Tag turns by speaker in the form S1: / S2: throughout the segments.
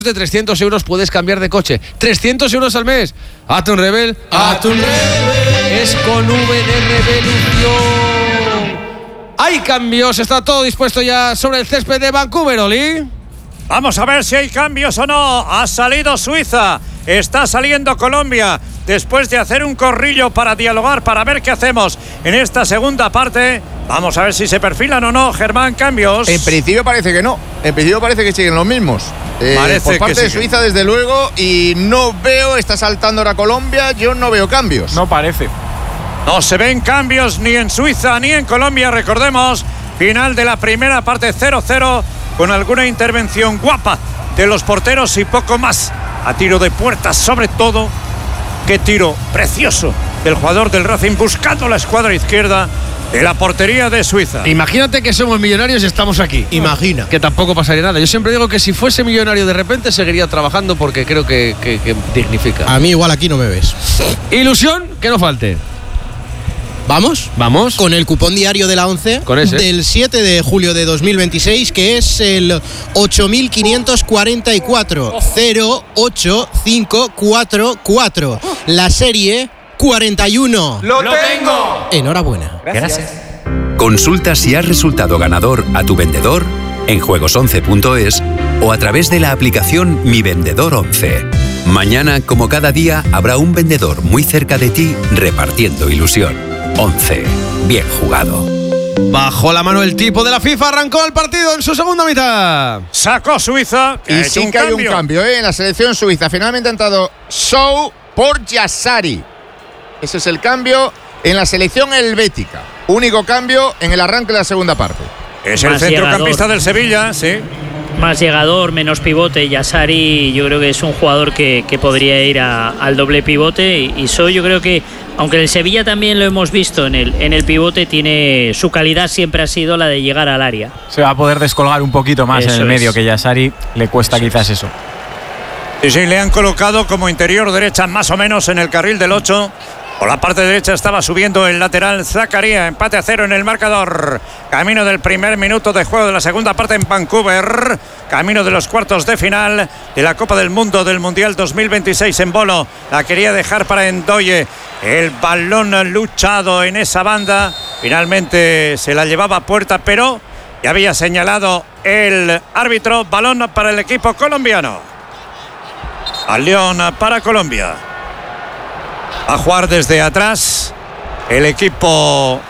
S1: de 300 euros puedes cambiar de coche. 300 euros al mes. Hazte un Rebel.
S2: Hazte un Rebel.
S1: Es con V de Revolución. Hay cambios. Está todo dispuesto ya sobre el césped de Vancouver, Oli.
S3: Vamos a ver si hay cambios o no. Ha salido Suiza. Está saliendo Colombia. Después de hacer un corrillo para dialogar, para ver qué hacemos en esta segunda parte. Vamos a ver si se perfilan o no, Germán, cambios.
S2: En principio parece que no. En principio parece que siguen los mismos. Por parte de Suiza, desde luego. Y no veo, está saltando ahora Colombia. Yo no veo cambios.
S4: No parece.
S3: No se ven cambios ni en Suiza ni en Colombia. Recordemos, final de la primera parte 0-0. Con alguna intervención guapa de los porteros y poco más. A tiro de puertas, sobre todo. Qué tiro precioso del jugador del Racing buscando la escuadra izquierda de la portería de Suiza.
S1: Imagínate que somos millonarios y estamos aquí.
S2: Imagina.
S1: Que tampoco pasaría nada. Yo siempre digo que si fuese millonario de repente seguiría trabajando porque creo que dignifica.
S2: A mí igual aquí no me ves.
S1: Ilusión, que no falte.
S2: ¿Vamos?
S1: Vamos.
S2: Con el cupón diario de la 11
S1: con ese.
S2: Del 7 de julio de 2026, que es el 8544 08544. La serie 41.
S4: ¡Lo tengo!
S2: Enhorabuena.
S4: Gracias.
S5: Consulta si has resultado ganador a tu vendedor en juegos11.es o a través de la aplicación Mi Vendedor 11. Mañana, como cada día, habrá un vendedor muy cerca de ti repartiendo ilusión. 11. Bien jugado.
S1: Bajo la mano el tipo de la FIFA, arrancó el partido en su segunda mitad.
S3: Sacó Suiza.
S2: Y sí que hay un cambio en la selección suiza. Finalmente ha entrado Sou por Yassari. Ese es el cambio en la selección helvética. Único cambio en el arranque de la segunda parte.
S3: Es el centrocampista del Sevilla, sí.
S6: Más llegador, menos pivote. Yassari yo creo que es un jugador que podría ir al doble pivote. Y Sou, yo creo que, aunque en el Sevilla también lo hemos visto en el pivote, tiene su calidad siempre ha sido la de llegar al área.
S4: Se va a poder descolgar un poquito más en el medio, que Yassari le cuesta quizás eso.
S3: Y sí, le han colocado como interior derecha más o menos en el carril del 8. Por la parte derecha estaba subiendo el lateral Zakaria. Empate a 0 en el marcador. Camino del primer minuto de juego de la segunda parte en Vancouver. Camino de los cuartos de final de la Copa del Mundo del Mundial 2026 en Bolo. La quería dejar para Ndoye. El balón luchado en esa banda. Finalmente se la llevaba a puerta, pero ya había señalado el árbitro. Balón para el equipo colombiano. Al León para Colombia. A jugar desde atrás el equipo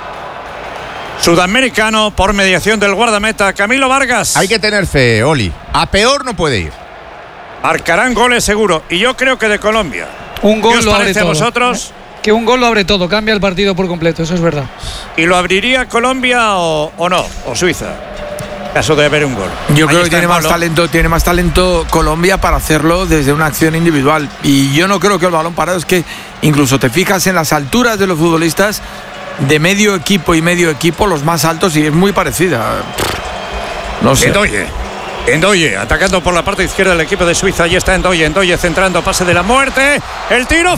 S3: sudamericano por mediación del guardameta Camilo Vargas.
S2: Hay que tener fe, Oli. A peor no puede ir.
S3: Marcarán goles seguro. Y yo creo que de Colombia.
S7: Un gol
S3: ¿Qué os
S7: lo abre
S3: parece a
S7: todo.
S3: vosotros?
S7: Que un gol lo abre todo, cambia el partido por completo, eso es verdad.
S3: ¿Y lo abriría Colombia o no? ¿O Suiza? Caso de haber un gol.
S8: Yo creo que tiene más talento Colombia para hacerlo desde una acción individual. Y yo no creo que el balón parado, es que incluso te fijas en las alturas de los futbolistas de medio equipo y medio equipo, los más altos, y es muy parecida. No sé.
S3: Ndoye, atacando por la parte izquierda del equipo de Suiza. Ahí está Ndoye centrando, pase de la muerte. ¡El tiro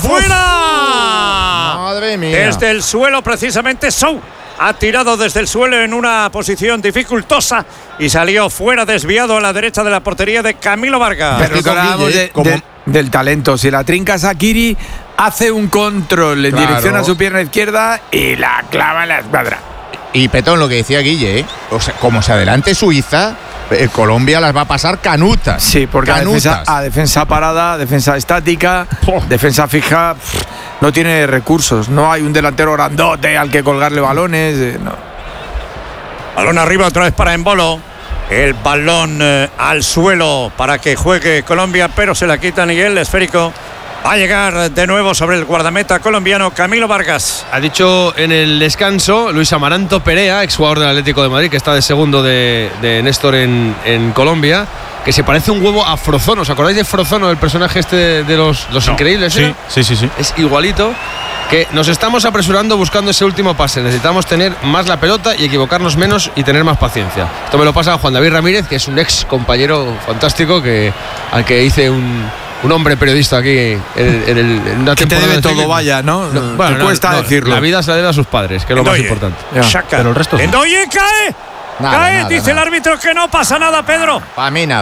S3: fuera!
S2: Madre mía.
S3: Desde el suelo, precisamente, Sou ha tirado desde el suelo en una posición dificultosa y salió fuera, desviado a la derecha de la portería de Camilo Vargas.
S8: Pero hablábamos del talento. Si la trinca Shaqiri, hace un control en dirección a su pierna izquierda y la clava en la escuadra.
S2: Y Petón, lo que decía Guille, o sea, como se adelante Suiza, Colombia las va a pasar canutas.
S8: Sí, porque a defensa parada, defensa estática, defensa fija, no tiene recursos. No hay un delantero grandote al que colgarle balones. No.
S3: Balón arriba otra vez para Embolo. El balón al suelo para que juegue Colombia, pero se la quitan y el esférico va a llegar de nuevo sobre el guardameta colombiano Camilo Vargas.
S1: Ha dicho en el descanso Luis Amaranto Perea, exjugador del Atlético de Madrid, que está de segundo de Néstor en Colombia, que se parece un huevo a Frozono. ¿Os acordáis de Frozono, el personaje este de los Increíbles?
S4: Sí.
S1: Es igualito. Que nos estamos apresurando buscando ese último pase. Necesitamos tener más la pelota y equivocarnos menos y tener más paciencia. Esto me lo pasa a Juan David Ramírez, que es un ex compañero fantástico al que hice un hombre periodista aquí en una
S8: que
S1: temporada.
S8: Te debe todo, vaya, ¿no? Bueno, cuesta decirlo.
S1: La vida se la debe a sus padres, que es lo más importante.
S3: Pero el resto. Ndoye cae. Nada, dice el árbitro que no pasa nada, Pedro.
S2: Para mí nada.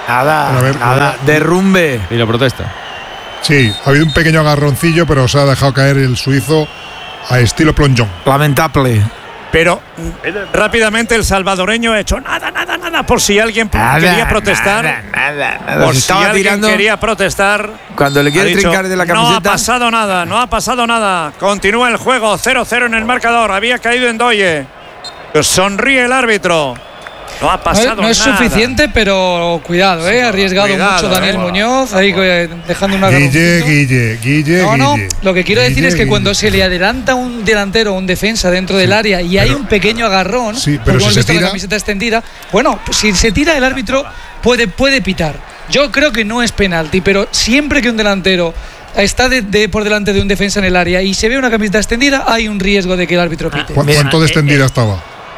S8: Nada. Derrumbe.
S1: Y lo protesta.
S9: Sí, ha habido un pequeño agarroncillo, pero se ha dejado caer el suizo a estilo plonjón.
S8: Lamentable.
S3: Pero rápidamente el salvadoreño ha hecho nada, por si alguien quería protestar.
S8: Nada.
S3: Por si alguien quería protestar.
S8: Cuando le quiere trincar de la camiseta.
S3: No ha pasado nada. Continúa el juego, 0-0 en el marcador. Había caído en Ndoye. Sonríe el árbitro. No ha pasado nada.
S7: No es suficiente, pero cuidado, ha arriesgado mucho Daniel Muñoz, ahí dejando una
S9: Guille.
S7: No, lo que quiero decir es que cuando se le adelanta un delantero o un defensa dentro del área y hay un pequeño agarrón,
S9: pero si
S7: hemos
S9: se
S7: visto
S9: tira,
S7: la camiseta extendida, bueno, pues si se tira el árbitro puede pitar. Yo creo que no es penalti, pero siempre que un delantero está por delante de un defensa en el área y se ve una camiseta extendida, hay un riesgo de que el árbitro pite.
S9: ¿Cuánto de extendida estaba?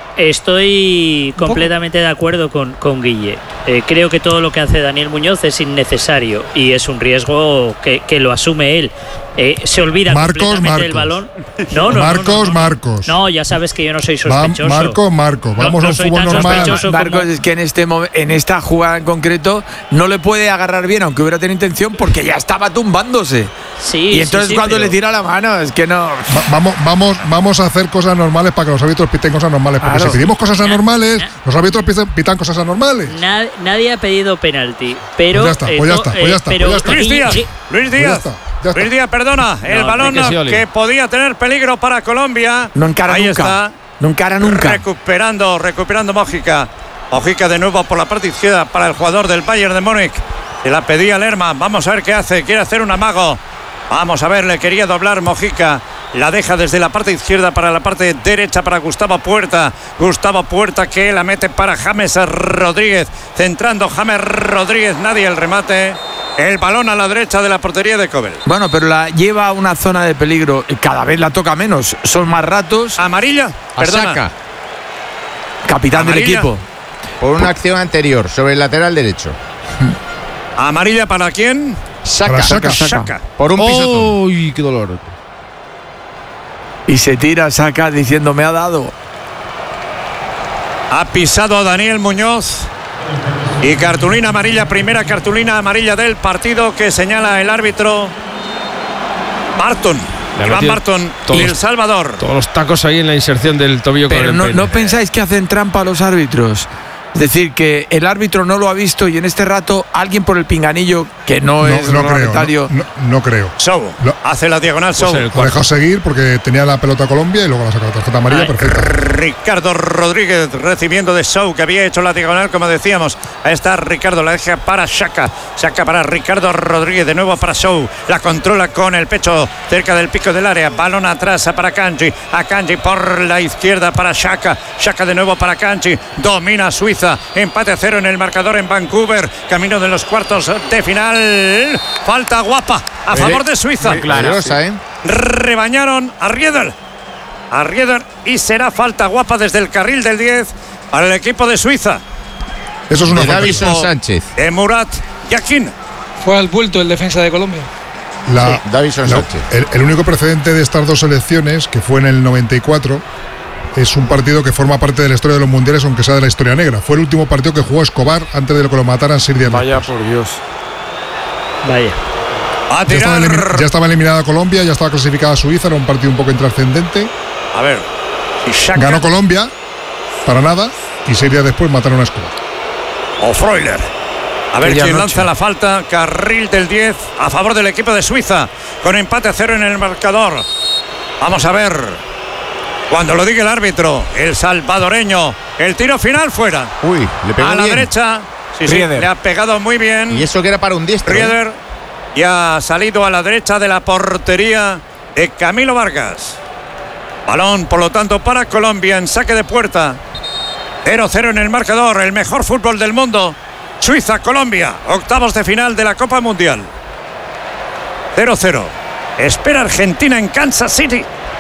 S6: Estoy completamente de acuerdo con Guille. Creo que todo lo que hace Daniel Muñoz es innecesario y es un riesgo que lo asume él. Se olvida completamente del balón.
S9: Marcos.
S6: No, ya sabes que yo no soy sospechoso.
S9: Marcos. Vamos a un fútbol normal.
S8: Marcos, es que en esta jugada en concreto no le puede agarrar bien, aunque hubiera tenido intención, porque ya estaba tumbándose.
S6: Sí,
S8: y entonces cuando le tira la mano, es que no.
S9: Vamos a hacer cosas normales para que los árbitros piten cosas normales. Porque si pedimos cosas anormales, los árbitros pitan cosas anormales.
S6: Nadie ha pedido penalti, pero.
S9: Pues ya está.
S3: Luis Díaz, perdona. El balón que podía tener peligro para Colombia.
S8: No encara
S3: Ahí
S8: nunca.
S3: Está.
S8: No encara nunca.
S3: Recuperando Mojica. Mojica de nuevo por la parte izquierda para el jugador del Bayern de Múnich. Se la pedía Lerman. Vamos a ver qué hace. Quiere hacer un amago. Vamos a ver, le quería doblar Mojica. La deja desde la parte izquierda para la parte derecha para Gustavo Puerta. Gustavo Puerta que la mete para James Rodríguez. Centrando James Rodríguez. Nadie el remate. El balón a la derecha de la portería de Kobel.
S8: Bueno, pero la lleva a una zona de peligro. Cada vez la toca menos. Son más ratos.
S3: Amarilla. Perdona.
S8: Capitán del equipo.
S2: Por una acción anterior sobre el lateral derecho.
S3: ¿Amarilla para quién?
S2: Saka. Por un pisotón.
S1: ¡Uy, qué dolor!
S8: Y se tira Saka diciendo: me ha dado.
S3: Ha pisado a Daniel Muñoz. Y cartulina amarilla, primera cartulina amarilla del partido que señala el árbitro Barton. Iván Barton y El Salvador.
S1: Todos los tacos ahí en la inserción del tobillo.
S8: Pero
S1: con el
S8: no pensáis que hacen trampa a los árbitros. Es decir, que el árbitro no lo ha visto y en este rato alguien por el pinganillo, que no es reglamentario.
S9: No creo.
S3: Sou hace la diagonal. Sou
S9: lo dejó seguir porque tenía la pelota Colombia y luego la sacó la tarjeta amarilla perfecta.
S3: Ricardo Rodríguez recibiendo de Sou, que había hecho la diagonal, como decíamos. Ahí está Ricardo, la deja para Saka. Saka para Ricardo Rodríguez, de nuevo para Sou. La controla con el pecho cerca del pico del área. Balón atrás para Kanji. A Kanji por la izquierda para Saka. Saka de nuevo para Kanji. Domina Suiza. Empate a 0 en el marcador en Vancouver. Camino de los cuartos de final. Falta guapa a favor de Suiza. Rebañaron a Riedel. Y será falta guapa desde el carril del 10 para el equipo de Suiza.
S9: Eso es una falta.
S2: Davison Sánchez.
S3: De Murat Yakin.
S7: Fue al bulto el defensa de Colombia.
S2: Davison Sánchez.
S9: El único precedente de estas dos selecciones, que fue en el 94, es un partido que forma parte de la historia de los mundiales, aunque sea de la historia negra. Fue el último partido que jugó Escobar antes de que lo mataran 6 días
S8: Vaya
S9: después.
S8: por Dios.
S6: Vaya.
S9: Ya estaba eliminada Colombia, ya estaba clasificada Suiza, era un partido un poco intrascendente.
S3: A ver.
S9: Ganó Colombia, para nada, y 6 días después mataron a Escobar.
S3: O Freuler. A ver quién lanza la falta. Carril del 10 a favor del equipo de Suiza, con empate a 0 en el marcador. Vamos a ver. Cuando lo diga el árbitro, el salvadoreño, el tiro final fuera.
S2: Uy, le pegó
S3: a la
S2: bien.
S3: derecha. Sí, le ha pegado muy bien.
S2: Y eso que era para un diestro.
S3: Rieder y ha salido a la derecha de la portería de Camilo Vargas. Balón, por lo tanto, para Colombia en saque de puerta. 0-0 en el marcador, el mejor fútbol del mundo. Suiza-Colombia, octavos de final de la Copa Mundial. 0-0. Espera Argentina en Kansas City.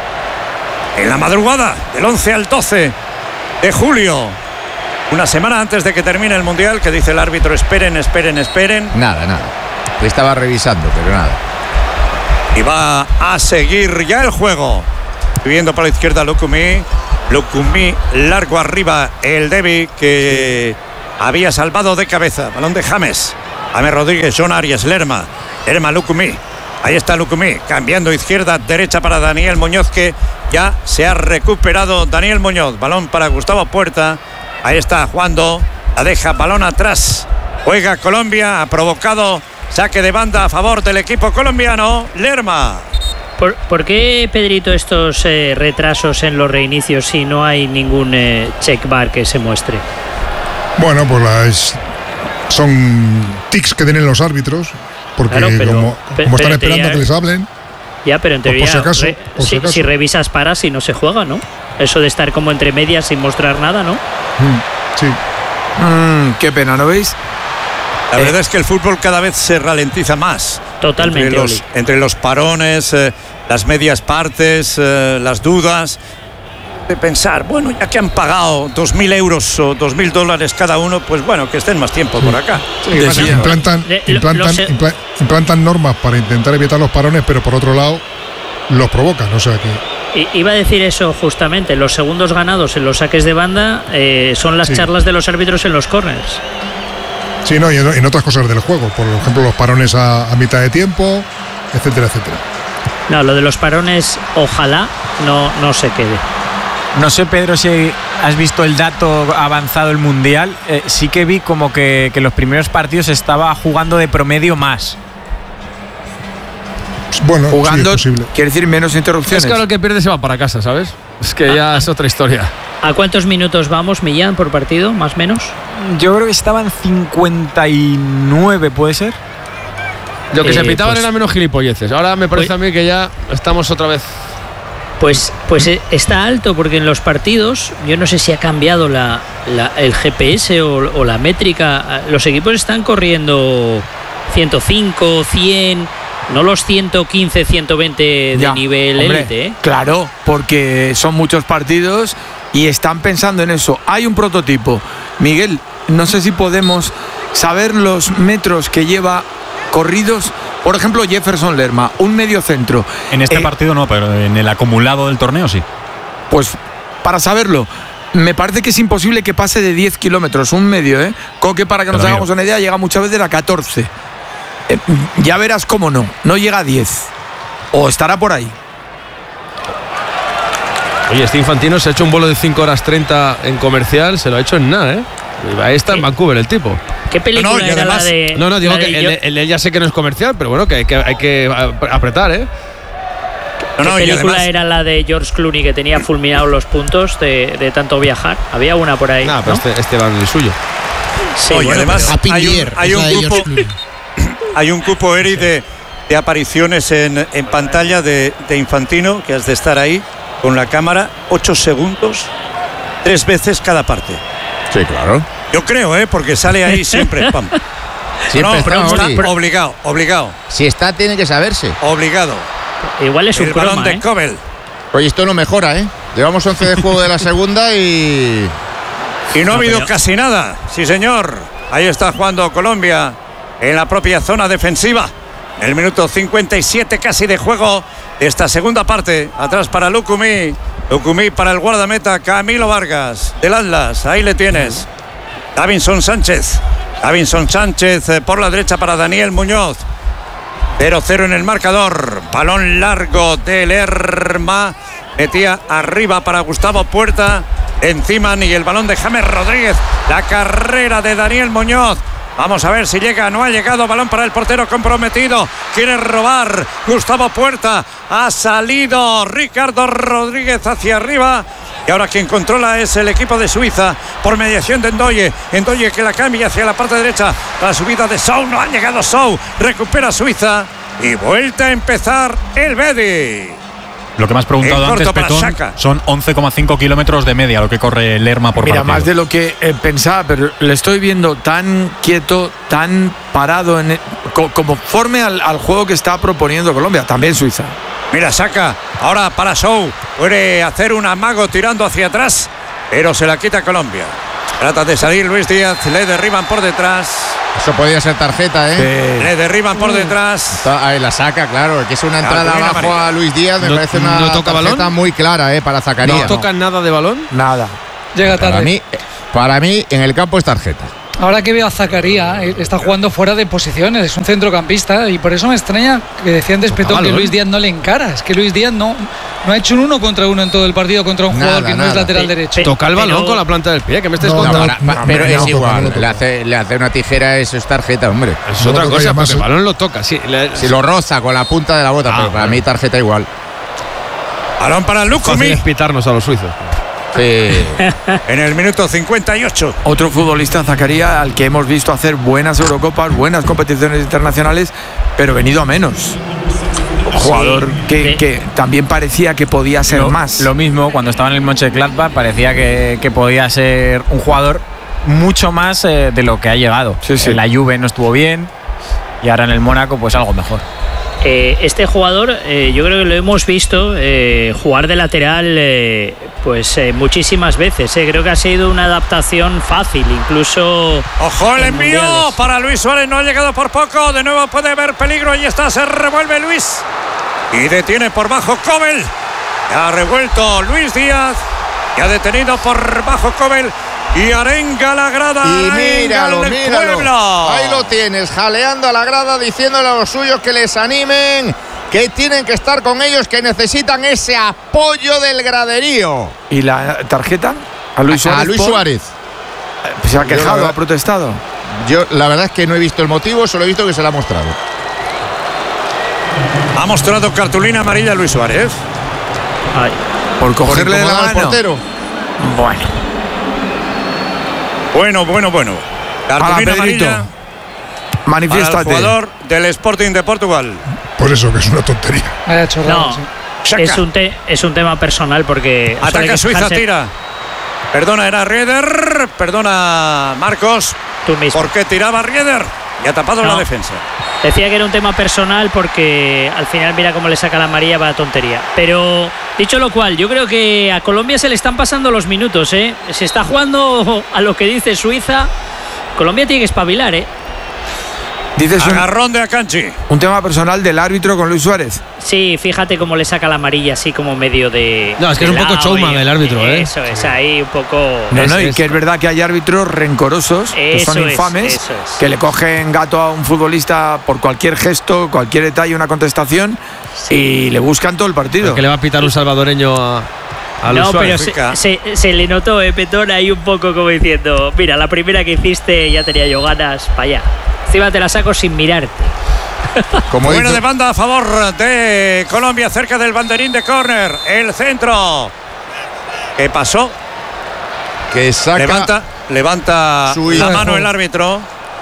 S3: En la madrugada del 11 al 12 de julio. Una semana antes de que termine el Mundial, que dice el árbitro: esperen.
S2: Nada. Le estaba revisando, pero nada.
S3: Y va a seguir ya el juego. Viendo para la izquierda Lukumi, largo arriba el Devi, que había salvado de cabeza. Balón de James Rodríguez, John Arias, Lerma Lukumi. Ahí está Lukumi, cambiando izquierda, derecha para Daniel Muñoz, que ya se ha recuperado Daniel Muñoz. Balón para Gustavo Puerta. Ahí está Juando, la deja, balón atrás. Juega Colombia, ha provocado saque de banda a favor del equipo colombiano. Lerma.
S6: ¿Por qué, Pedrito, estos retrasos en los reinicios si no hay ningún check bar que se muestre?
S9: Bueno, pues son tics que tienen los árbitros, porque
S6: claro,
S9: como están esperando que les hablen.
S6: Ya, pero en teoría,
S9: por si acaso.
S6: Si revisas paras y no se juega, ¿no? Eso de estar como entre medias sin mostrar nada, ¿no?
S9: Sí.
S8: Qué pena, ¿no veis?
S3: La verdad es que el fútbol cada vez se ralentiza más.
S6: Totalmente.
S3: Entre los parones, las medias partes, las dudas. De pensar, bueno, ya que han pagado 2.000 euros o $2.000 cada uno, pues bueno, que estén más tiempo por acá.
S9: Sí, implantan normas para intentar evitar los parones, pero por otro lado los provocan, o sea que...
S6: Iba a decir eso justamente, los segundos ganados en los saques de banda son las charlas de los árbitros en los corners.
S9: Sí, no, y en otras cosas del juego, por ejemplo los parones a mitad de tiempo, etcétera, etcétera.
S6: No, lo de los parones ojalá no se quede.
S4: No sé, Pedro, si has visto el dato avanzado del Mundial. Sí que vi como que los primeros partidos estaba jugando de promedio más.
S9: Bueno,
S8: jugando,
S9: sí, es posible.
S8: Quiere decir menos interrupciones.
S1: Es que ahora el que pierde se va para casa, ¿sabes? Es que ya es otra historia.
S6: ¿A cuántos minutos vamos, Millán, por partido, más o menos?
S4: Yo creo que estaban 59, ¿puede ser?
S1: Lo que se pitaban era menos gilipolleces. Ahora me parece a mí que ya estamos otra vez...
S6: Pues está alto, porque en los partidos, yo no sé si ha cambiado el GPS o la métrica. Los equipos están corriendo 105, 100, no los 115, 120 de nivel élite.
S8: Claro, porque son muchos partidos y están pensando en eso. Hay un prototipo. Miguel, no sé si podemos saber los metros que lleva corridos. Por ejemplo, Jefferson Lerma, un medio centro.
S10: En este partido no, pero en el acumulado del torneo sí.
S8: Pues para saberlo, me parece que es imposible que pase de 10 kilómetros, un medio, ¿eh? Coque, para que nos hagamos una idea, llega muchas veces a 14. Ya verás cómo no llega a 10. O estará por ahí.
S1: Oye, este Infantino se ha hecho un vuelo de 5 horas 30 en comercial, se lo ha hecho en nada, ¿eh? Ahí está en Vancouver el tipo.
S6: ¿Qué película era además, la de...?
S1: No, digo que él ya sé que no es comercial, pero bueno, que hay que apretar, ¿eh?
S6: ¿Qué película era la de George Clooney que tenía fulminados los puntos de tanto viajar? Había una por ahí,
S1: pero este va en el suyo.
S6: Sí,
S3: oye, bueno, además hay un cupo, Eric, de apariciones en pantalla de Infantino, que has de estar ahí con la cámara, 8 segundos, 3 veces cada parte.
S2: Sí, claro.
S3: Yo creo, porque sale ahí siempre. Pam.
S2: Siempre
S3: está obligado.
S2: Si está, tiene que saberse.
S3: Obligado.
S6: Igual es un croma,
S3: balón de Kobel.
S2: Oye, esto no mejora, ¿eh? Llevamos 11 de juego de la segunda y
S3: no ha habido casi nada. Sí, señor. Ahí está jugando Colombia en la propia zona defensiva. El minuto 57 casi de juego de esta segunda parte. Atrás para Lukumi para el guardameta Camilo Vargas del Atlas. Ahí le tienes. Davinson Sánchez por la derecha para Daniel Muñoz. 0-0 en el marcador. Balón largo de Lerma. Metía arriba para Gustavo Puerta. Encima y el balón de James Rodríguez. La carrera de Daniel Muñoz. Vamos a ver si llega. No ha llegado. Balón para el portero comprometido. Quiere robar Gustavo Puerta. Ha salido Ricardo Rodríguez hacia arriba. Y ahora quien controla es el equipo de Suiza por mediación de Ndoye. Ndoye que la cambia hacia la parte derecha. La subida de Sou. No ha llegado Sou. Recupera Suiza. Y vuelta a empezar el Bedi.
S10: Lo que me has preguntado antes, Petón, son 11,5 kilómetros de media lo que corre Lerma por partido.
S8: Mira, más de lo que pensaba, pero le estoy viendo tan quieto, tan parado, conforme al juego que está proponiendo Colombia, también Suiza.
S3: Mira, saca ahora para Sou. Puede hacer un amago tirando hacia atrás, pero se la quita Colombia. Trata de salir Luis Díaz, le derriban por detrás.
S2: Eso podría ser tarjeta, ¿eh?
S3: Sí. Le derriban por detrás.
S2: Ahí la saca, claro, que es una entrada abajo a Luis Díaz. Me parece una tarjeta balón muy clara, para Zakaria.
S1: ¿No tocan nada de balón?
S8: Nada.
S7: Llega tarde.
S2: Para mí, en el campo es tarjeta.
S7: Ahora que veo a Zakaria, está jugando fuera de posiciones, es un centrocampista y por eso me extraña que decían de Espetón que Luis Díaz no le encara. Es que Luis Díaz no ha hecho un 1 contra 1 en todo el partido contra un jugador que no es lateral derecho.
S1: Toca el balón con la planta del pie, que me estés contando.
S2: Pero es igual, le hace una tijera, eso es tarjeta, hombre.
S1: Es otra cosa, porque el balón lo toca. Sí,
S2: si lo roza con la punta de la bota, pero para mí tarjeta igual.
S3: Balón para Lukumi.
S1: Es pitarnos a los suizos.
S2: Sí.
S3: En el minuto 58.
S8: Otro futbolista, Zakaria, al que hemos visto hacer buenas Eurocopas, buenas competiciones internacionales, pero venido a menos. Un jugador que también parecía que podía ser más.
S4: Lo mismo, cuando estaba en el Mönchengladbach parecía que podía ser un jugador mucho más de lo que ha llegado.
S8: Sí.
S4: En la Juve no estuvo bien y ahora en el Mónaco pues algo mejor.
S6: Este jugador, yo creo que lo hemos visto jugar de lateral muchísimas veces. Creo que ha sido una adaptación fácil, incluso.
S3: ¡Ojo el envío para Luis Suárez! No ha llegado por poco. De nuevo puede haber peligro. Ahí está, se revuelve Luis. Y detiene por bajo Kobel. Ya ha revuelto Luis Díaz. Ya detenido por bajo Kobel. Y arenga la grada.
S2: Y míralo. Ahí lo tienes, jaleando a la grada, diciéndole a los suyos que les animen, que tienen que estar con ellos, que necesitan ese apoyo del graderío.
S8: ¿Y la tarjeta? A Luis
S2: Suárez.
S8: Se ha quejado, ha protestado.
S2: Yo la verdad es que no he visto el motivo, solo he visto que se la ha mostrado.
S3: Ha mostrado cartulina amarilla a Luis Suárez.
S6: Ay.
S8: Por cogerle de la mano
S2: al portero.
S8: Bueno.
S3: Cartulina amarilla.
S8: Manifiéstate.
S3: Para el jugador del Sporting de Portugal.
S9: Por eso que es una tontería.
S6: Es un tema personal porque.
S3: Ataca Suiza, tira. Perdona, era Rieder. Perdona, Marcos.
S6: Tú mismo.
S3: ¿Por qué tiraba Rieder? Y ha tapado la defensa.
S6: Decía que era un tema personal porque al final mira cómo le saca la amarilla para tontería. Pero dicho lo cual, yo creo que a Colombia se le están pasando los minutos, Se está jugando a lo que dice Suiza. Colombia tiene que espabilar,
S8: Dices
S3: agarrón de Akanji.
S8: Un tema personal del árbitro con Luis Suárez.
S6: Sí, fíjate cómo le saca la amarilla así como medio de.
S1: No, es que es un poco showman el árbitro,
S6: Eso es, ahí un poco.
S8: Y que es verdad que hay árbitros rencorosos, que son infames, que le cogen gato a un futbolista por cualquier gesto, cualquier detalle, una contestación, y le buscan todo el partido.
S1: Porque le va a pitar un salvadoreño a Luis Suárez.
S6: Pero se le notó, Petón, ahí un poco como diciendo: mira, la primera que hiciste ya tenía yo ganas, para allá. Encima te la saco sin mirarte.
S3: Buena de banda a favor de Colombia, cerca del banderín de córner. El centro. ¿Qué pasó?
S2: Que saca.
S3: Levanta
S2: Suiza.
S3: La mano el árbitro.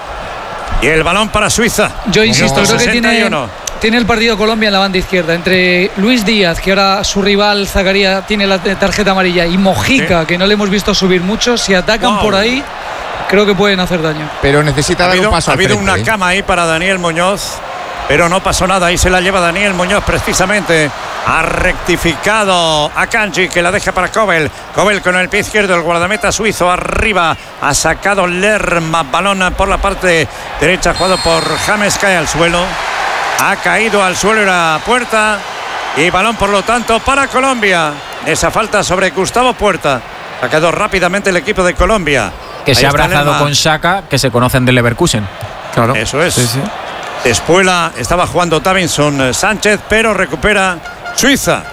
S3: Y el balón para Suiza.
S7: Yo insisto, creo que tiene el partido Colombia en la banda izquierda. Entre Luis Díaz, que ahora su rival Zakaria tiene la tarjeta amarilla, y Mojica, que no le hemos visto subir mucho, si atacan por ahí, creo que pueden hacer daño.
S2: Pero necesita dar un paso al frente.
S3: Ha habido una cama ahí para Daniel Muñoz, pero no pasó nada. Ahí se la lleva Daniel Muñoz precisamente. Ha rectificado a Akanji, que la deja para Kobel. Kobel con el pie izquierdo, el guardameta suizo arriba. Ha sacado Lerma, balón por la parte derecha, jugado por James, cae al suelo. Ha caído al suelo la Puerta. Y balón, por lo tanto, para Colombia. Esa falta sobre Gustavo Puerta. Ha quedado rápidamente el equipo de Colombia.
S4: Que se ha abrazado con Xhaka, que se conocen del Leverkusen.
S8: Claro.
S3: Eso es.
S8: Sí.
S3: Espuela estaba jugando Davinson Sánchez, pero recupera Suiza.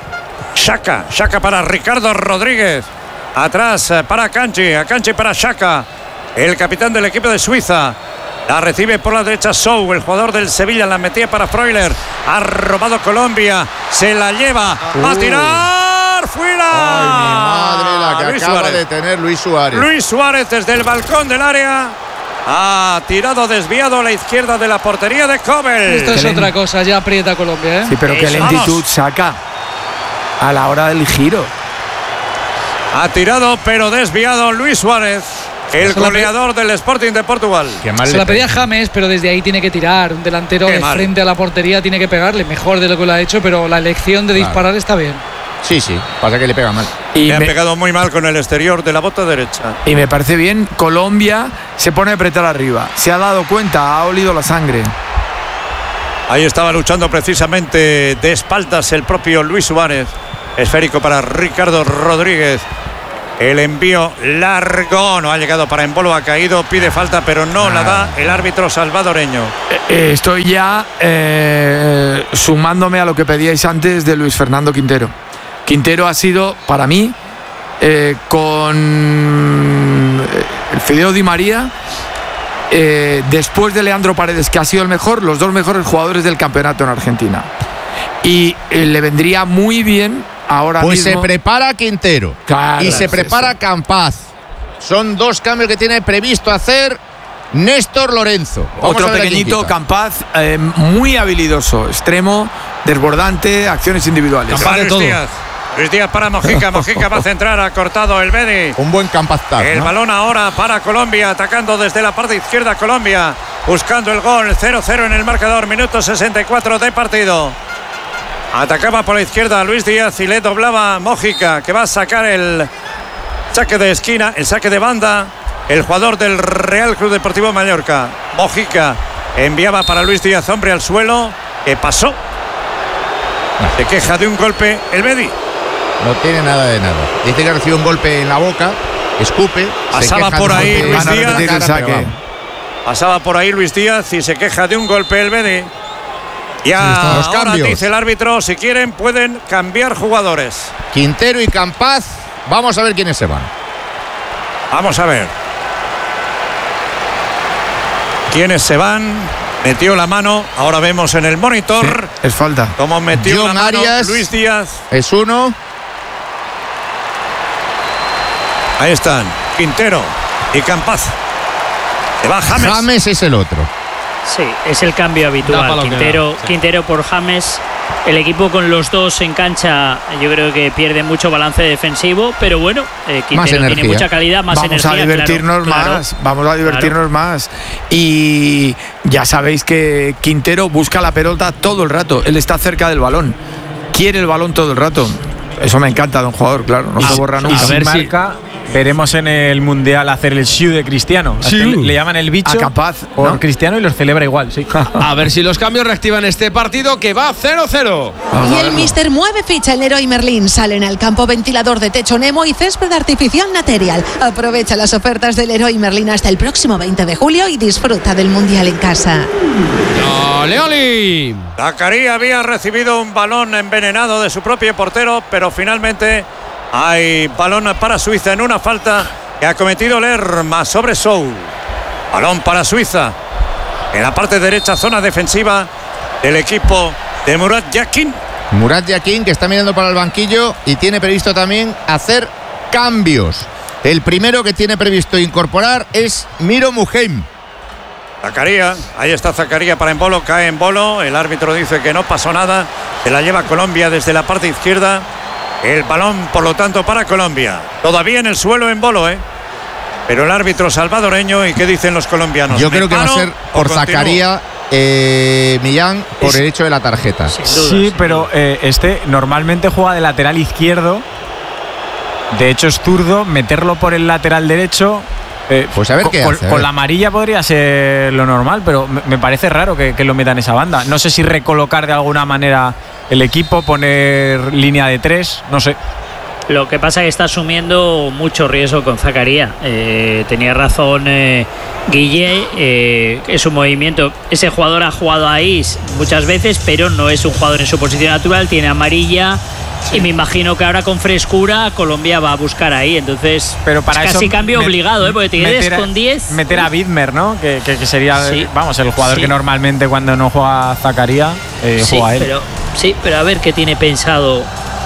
S3: Xhaka para Ricardo Rodríguez. Atrás para Akanji para Xhaka. El capitán del equipo de Suiza. La recibe por la derecha Sou, el jugador del Sevilla. La metía para Freuler. Ha robado Colombia. Se la lleva. Va a tirar. ¡Fuera!
S2: ¡Ay, mi madre! La que
S3: Luis
S2: acaba
S3: Suárez.
S2: de tener Luis Suárez.
S3: Luis Suárez desde el balcón del área. Ha tirado desviado a la izquierda de la portería de Kobel.
S7: Esto es otra cosa, ya aprieta Colombia,
S8: Sí, pero qué lentitud saca a la hora del giro.
S3: Ha tirado pero desviado Luis Suárez, el goleador del Sporting de Portugal.
S7: Se la pedía James, pero desde ahí tiene que tirar. Un delantero de frente a la portería tiene que pegarle mejor de lo que lo ha hecho, pero la elección de disparar está bien.
S2: Sí, pasa que le pega mal.
S3: Le ha pegado muy mal con el exterior de la bota derecha.
S8: Y me parece bien, Colombia se pone a apretar arriba. Se ha dado cuenta, ha olido la sangre.
S3: Ahí estaba luchando precisamente de espaldas el propio Luis Suárez. Esférico para Ricardo Rodríguez. El envío largo, no ha llegado para Embolo, ha caído, pide falta, pero no la da el árbitro salvadoreño.
S8: Estoy ya sumándome a lo que pedíais antes de Luis Fernando Quintero. Quintero ha sido, para mí, con el Fideo Di María, después de Leandro Paredes, que ha sido el mejor, los dos mejores jugadores del campeonato en Argentina. Y le vendría muy bien ahora
S2: pues
S8: mismo.
S2: Se prepara Quintero, claro, y se prepara Campaz. Son dos cambios que tiene previsto hacer Néstor Lorenzo.
S8: Otro pequeñito, Campaz, muy habilidoso, extremo, desbordante, acciones individuales.
S3: Luis Díaz para Mojica, Mojica va a centrar, ha cortado el Bedi.
S2: Un buen Campaz.
S3: El balón ahora para Colombia, atacando desde la parte izquierda Colombia, buscando el gol, 0-0 en el marcador, minuto 64 de partido. Atacaba por la izquierda Luis Díaz y le doblaba Mojica, que va a sacar el saque de esquina, el saque de banda, el jugador del Real Club Deportivo Mallorca. Mojica enviaba para Luis Díaz, hombre al suelo, que pasó. Se queja de un golpe el Bedi.
S2: No tiene nada de nada. Dice que recibe un golpe en la boca, escupe.
S3: Pasaba por ahí Luis Díaz. Pasaba por ahí Luis Díaz y se queja de un golpe el Bedi. Y ahora dice el árbitro, si quieren pueden cambiar jugadores.
S2: Quintero y Campaz, vamos a ver quiénes se van.
S3: Vamos a ver quiénes se van. Metió la mano, ahora vemos en el monitor.
S8: Sí, es falta.
S3: Como metió
S2: John
S3: la mano
S2: Arias,
S3: Luis Díaz.
S2: Es uno.
S3: Ahí están, Quintero y Campaz. Se va James.
S2: James es el otro.
S6: Sí, es el cambio habitual. Quintero por James. El equipo con los dos en cancha, yo creo que pierde mucho balance defensivo, pero bueno, Quintero tiene mucha calidad, más
S8: vamos
S6: energía.
S8: Vamos a divertirnos más. Y ya sabéis que Quintero busca la pelota todo el rato. Él está cerca del balón, quiere el balón todo el rato. Eso me encanta de un jugador, claro, no se borra nunca.
S4: A ver si veremos en el Mundial hacer el shiu de Cristiano. Le llaman el bicho
S8: Capaz
S4: por Cristiano y los celebra igual, sí.
S1: A ver si los cambios reactivan este partido que va 0-0.
S11: Y el Mister mueve ficha en Leroy Merlin. Salen al campo ventilador de techo Nemo y césped artificial Material. Aprovecha las ofertas de Leroy Merlin hasta el próximo 20 de julio y disfruta del Mundial en casa.
S1: ¡Ole, ole!
S3: Zakaria había recibido un balón envenenado de su propio portero, pero finalmente hay balón para Suiza en una falta que ha cometido Lerma sobre Sou. Balón para Suiza en la parte derecha, zona defensiva del equipo de Murat Yakin.
S2: Murat Yakin, que está mirando para el banquillo y tiene previsto también hacer cambios. El primero que tiene previsto incorporar es Miro Muheim.
S3: Zakaria, ahí está Zakaria para Embolo, cae Embolo, el árbitro dice que no pasó nada, se la lleva Colombia desde la parte izquierda, el balón por lo tanto para Colombia, todavía en el suelo Embolo, pero el árbitro salvadoreño, ¿y qué dicen los colombianos?
S2: Yo creo que va a ser por Zakaria, Millán, por el hecho de la tarjeta.
S4: Sí, pero normalmente juega de lateral izquierdo, de hecho es zurdo, meterlo por el lateral derecho.
S2: Pues a ver qué hace.
S4: Con la amarilla podría ser lo normal, pero me parece raro que lo metan en esa banda. No sé si recolocar de alguna manera el equipo, poner línea de 3, no sé.
S6: Lo que pasa es que está asumiendo mucho riesgo con Zakaria. Tenía razón Guille, es un movimiento. Ese jugador ha jugado ahí muchas veces, pero no es un jugador en su posición natural, tiene amarilla. Sí. Y me imagino que ahora con frescura Colombia va a buscar ahí, entonces
S4: pero para
S6: es casi cambio obligado, porque te quedes con 10.
S4: Meter a Widmer, ¿no? Que sería el jugador que normalmente cuando no juega Zakaria juega él.
S6: Pero a ver qué tiene pensado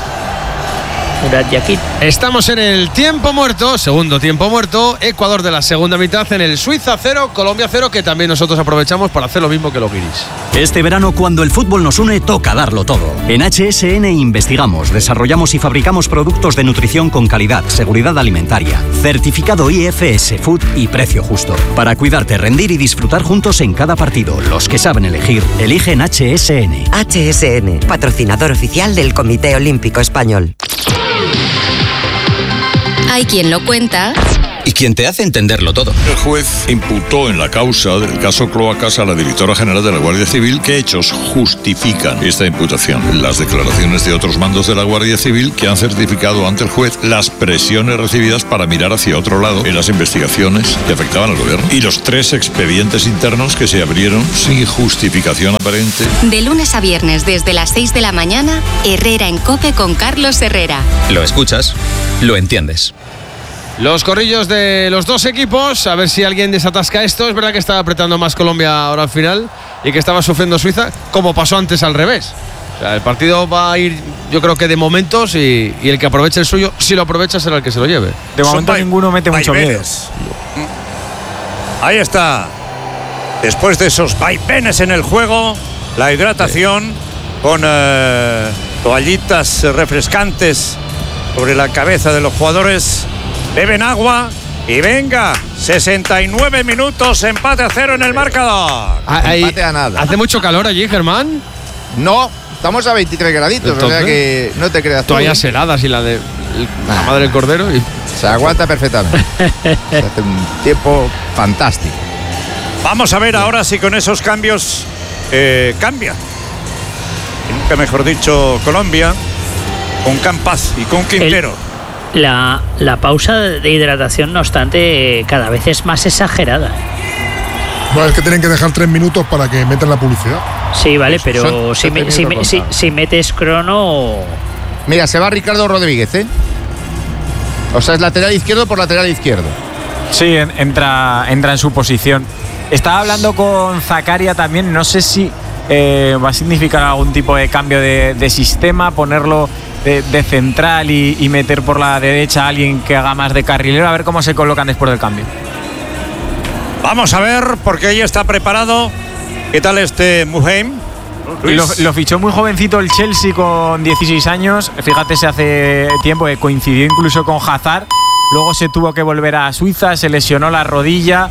S6: Murat Yakin.
S1: Estamos en el tiempo muerto, segundo tiempo muerto, Ecuador de la segunda mitad en el Suiza 0, Colombia 0, que también nosotros aprovechamos para hacer lo mismo que los guiris.
S12: Este verano, cuando el fútbol nos une, toca darlo todo. En HSN investigamos, desarrollamos y fabricamos productos de nutrición con calidad, seguridad alimentaria, certificado IFS Food y precio justo. Para cuidarte, rendir y disfrutar juntos en cada partido. Los que saben elegir, eligen HSN.
S13: HSN, patrocinador oficial del Comité Olímpico Español.
S14: Hay quien lo cuenta
S15: y
S14: quien te hace entenderlo todo.
S15: El juez imputó en la causa del caso Cloacas a la directora general de la Guardia Civil. ¿Qué hechos justifican esta imputación? Las declaraciones de otros mandos de la Guardia Civil que han certificado ante el juez las presiones recibidas para mirar hacia otro lado en las investigaciones que afectaban al gobierno. Y los 3 expedientes internos que se abrieron sin justificación aparente.
S16: De lunes a viernes desde las 6 de la mañana, Herrera en COPE con Carlos Herrera.
S14: Lo escuchas, lo entiendes.
S1: Los corrillos de los dos equipos, a ver si alguien desatasca esto. Es verdad que estaba apretando más Colombia ahora al final y que estaba sufriendo Suiza, como pasó antes al revés. O sea, el partido va a ir, yo creo que de momentos, y el que aproveche el suyo, si lo aprovecha, será el que se lo lleve.
S4: De momento ninguno mete mucho miedo.
S3: Ahí está. Después de esos vaivenes en el juego, la hidratación con toallitas refrescantes sobre la cabeza de los jugadores. Beben agua y venga, 69 minutos, empate a 0 en el marcador.
S2: Empate a nada.
S1: ¿Hace mucho calor allí, Germán?
S2: No, estamos a 23 graditos. Entonces, o sea que no te creas tú.
S1: Toallas heladas y la de la madre del cordero. Y
S2: se aguanta perfectamente. Se hace un tiempo fantástico.
S3: Vamos a ver ahora si con esos cambios cambia. Nunca mejor dicho, Colombia, con Campas y con Quintero.
S6: La pausa de hidratación, no obstante, cada vez es más exagerada.
S9: Bueno, es que tienen que dejar 3 minutos para que metan la publicidad.
S6: Sí, vale, pero si metes crono...
S2: Mira, se va Ricardo Rodríguez, ¿eh? O sea, es lateral izquierdo por lateral izquierdo.
S4: Sí, entra en su posición. Estaba hablando con Zakaria también, no sé si va a significar algún tipo de cambio de sistema, ponerlo de central y meter por la derecha a alguien que haga más de carrilero, a ver cómo se colocan después del cambio.
S3: Vamos a ver, porque ahí está preparado. ¿Qué tal este Muheim?
S4: Lo fichó muy jovencito el Chelsea con 16 años. Fíjate, se hace tiempo que coincidió incluso con Hazard. Luego se tuvo que volver a Suiza, se lesionó la rodilla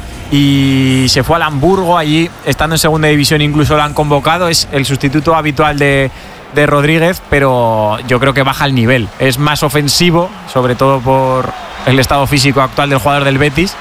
S4: y se fue al Hamburgo. Allí, estando en segunda división, incluso lo han convocado. Es el sustituto habitual de Rodríguez, pero yo creo que baja el nivel. Es más ofensivo, sobre todo por el estado físico actual del jugador del Betis,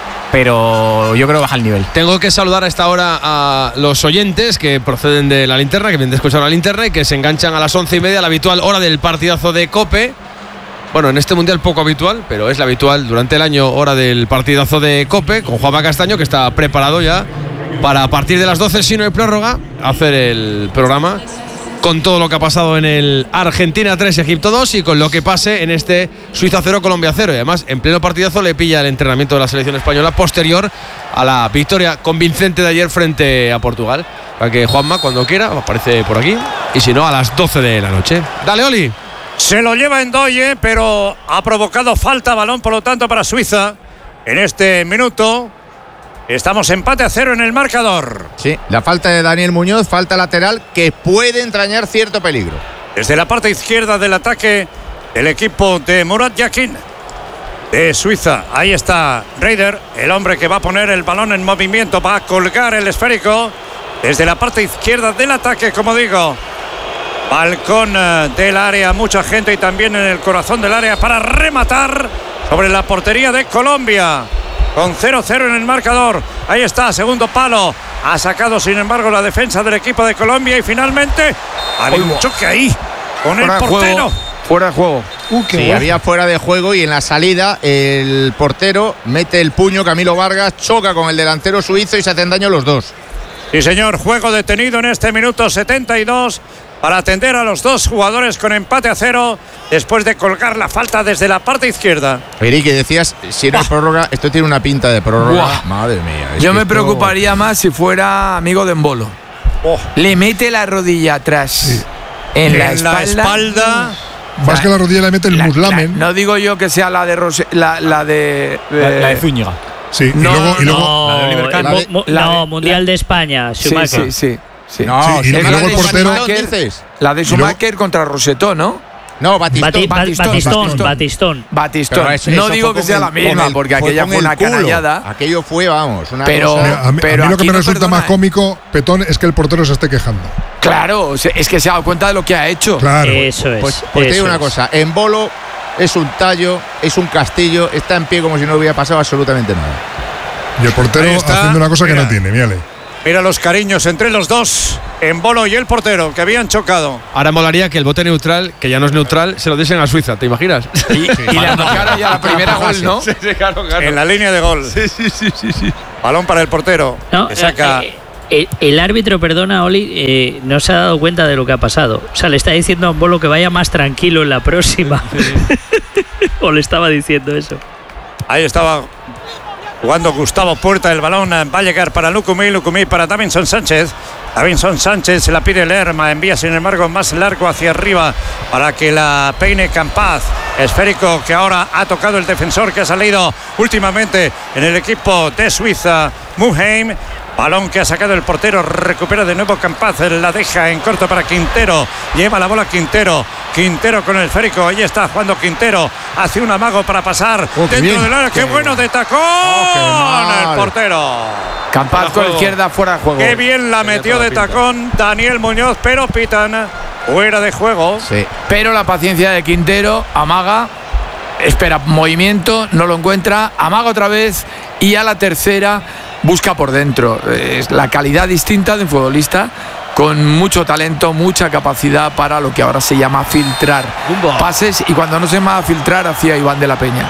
S4: pero yo creo que baja el nivel.
S1: Tengo que saludar a esta hora a los oyentes que proceden de la linterna, que vienen de escuchar la linterna y que se enganchan a las 11:30, la habitual hora del partidazo de COPE. Bueno, en este mundial poco habitual, pero es la habitual durante el año, hora del partidazo de COPE, con Juanma Castaño, que está preparado ya para, a partir de las 12, si no hay prórroga, hacer el programa con todo lo que ha pasado en el Argentina 3, Egipto 2 y con lo que pase en este Suiza 0, Colombia 0. Y además, en pleno partidazo le pilla el entrenamiento de la selección española posterior a la victoria convincente de ayer frente a Portugal. Para que Juanma, cuando quiera, aparece por aquí. Y si no, a las 12 de la noche. Dale, Oli.
S3: Se lo lleva Ndoye, pero ha provocado falta, balón por lo tanto para Suiza. En este minuto estamos empate a 0 en el marcador.
S2: Sí, la falta de Daniel Muñoz, falta lateral que puede entrañar cierto peligro.
S3: Desde la parte izquierda del ataque, el equipo de Murat Yakin de Suiza. Ahí está Reider, el hombre que va a poner el balón en movimiento, va a colgar el esférico. Desde la parte izquierda del ataque, como digo. Balcón del área, mucha gente y también en el corazón del área para rematar sobre la portería de Colombia. Con 0-0 en el marcador. Ahí está, segundo palo. Ha sacado, sin embargo, la defensa del equipo de Colombia y finalmente había un choque ahí con el portero.
S8: Fuera de juego.
S2: Sí, había fuera de juego y en la salida el portero mete el puño, Camilo Vargas, choca con el delantero suizo y se hacen daño los dos.
S3: Sí, señor, juego detenido en este minuto 72 para atender a los dos jugadores con empate a 0 después de colgar la falta desde la parte izquierda.
S2: Eric, decías, si no hay prórroga, esto tiene una pinta de prórroga. Madre mía.
S8: Yo me preocuparía más si fuera amigo de Embolo. Le mete la rodilla atrás en la espalda.
S9: Más que la rodilla le mete el muslamen.
S8: No digo yo que sea la de la de
S10: Zúñiga.
S9: Sí,
S6: no, Mundial de España, Schumacher.
S8: Sí.
S9: No, y luego el portero.
S8: La de Schumacher contra Rosetó, ¿no?
S2: No, Batistón.
S8: No digo que sea la misma, porque aquella fue una canallada.
S2: Aquello fue, vamos, una
S8: pero,
S2: cosa.
S9: A mí lo que me resulta más cómico, Petón, es que el portero se esté quejando.
S8: Claro, es que se ha dado cuenta de lo que ha hecho.
S9: Claro.
S6: Eso es.
S2: Pues te digo una cosa, Embolo es un tallo, es un castillo, está en pie como si no hubiera pasado absolutamente nada.
S9: Y el portero haciendo una cosa que no tiene, mírale.
S3: Mira los cariños entre los dos, Embolo y el portero, que habían chocado.
S1: Ahora molaría que el bote neutral, que ya no es neutral, se lo diesen a Suiza, ¿te imaginas?
S8: Y la cara ya la primera gol, ¿no?
S1: Sí, claro.
S3: En la línea de gol.
S1: Sí.
S3: Balón para el portero.
S6: No,
S3: que saca.
S6: El árbitro, perdona, Oli, no se ha dado cuenta de lo que ha pasado. O sea, le está diciendo a Embolo que vaya más tranquilo en la próxima. O le estaba diciendo eso.
S3: Ahí estaba jugando Gustavo Puerta, el balón va a llegar para Lucumí para Davinson Sánchez. Davinson Sánchez se la pide Lerma, envía sin embargo más largo hacia arriba para que la peine Campaz. Esférico que ahora ha tocado el defensor que ha salido últimamente en el equipo de Suiza, Muheim. Balón que ha sacado el portero, recupera de nuevo Campaz, la deja en corto para Quintero, lleva la bola Quintero con el esférico, ahí está jugando Quintero, hace un amago para pasar dentro del área, qué bueno de tacón, el portero.
S8: Campaz con la izquierda fuera de juego.
S3: Qué bien la metió de tacón Daniel Muñoz, pero pitan fuera de juego.
S8: Sí. Pero la paciencia de Quintero, amaga, espera movimiento, no lo encuentra, amaga otra vez y a la tercera busca por dentro. Es la calidad distinta de un futbolista con mucho talento, mucha capacidad para lo que ahora se llama filtrar pases, y cuando no se llama filtrar hacía Iván de la Peña.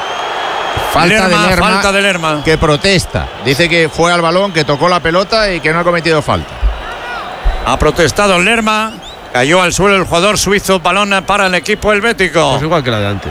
S2: Falta de Lerma, que protesta. Dice que fue al balón, que tocó la pelota y que no ha cometido falta.
S3: Ha protestado Lerma, cayó al suelo el jugador suizo, balón para el equipo helvético.
S1: Pues igual que la de antes.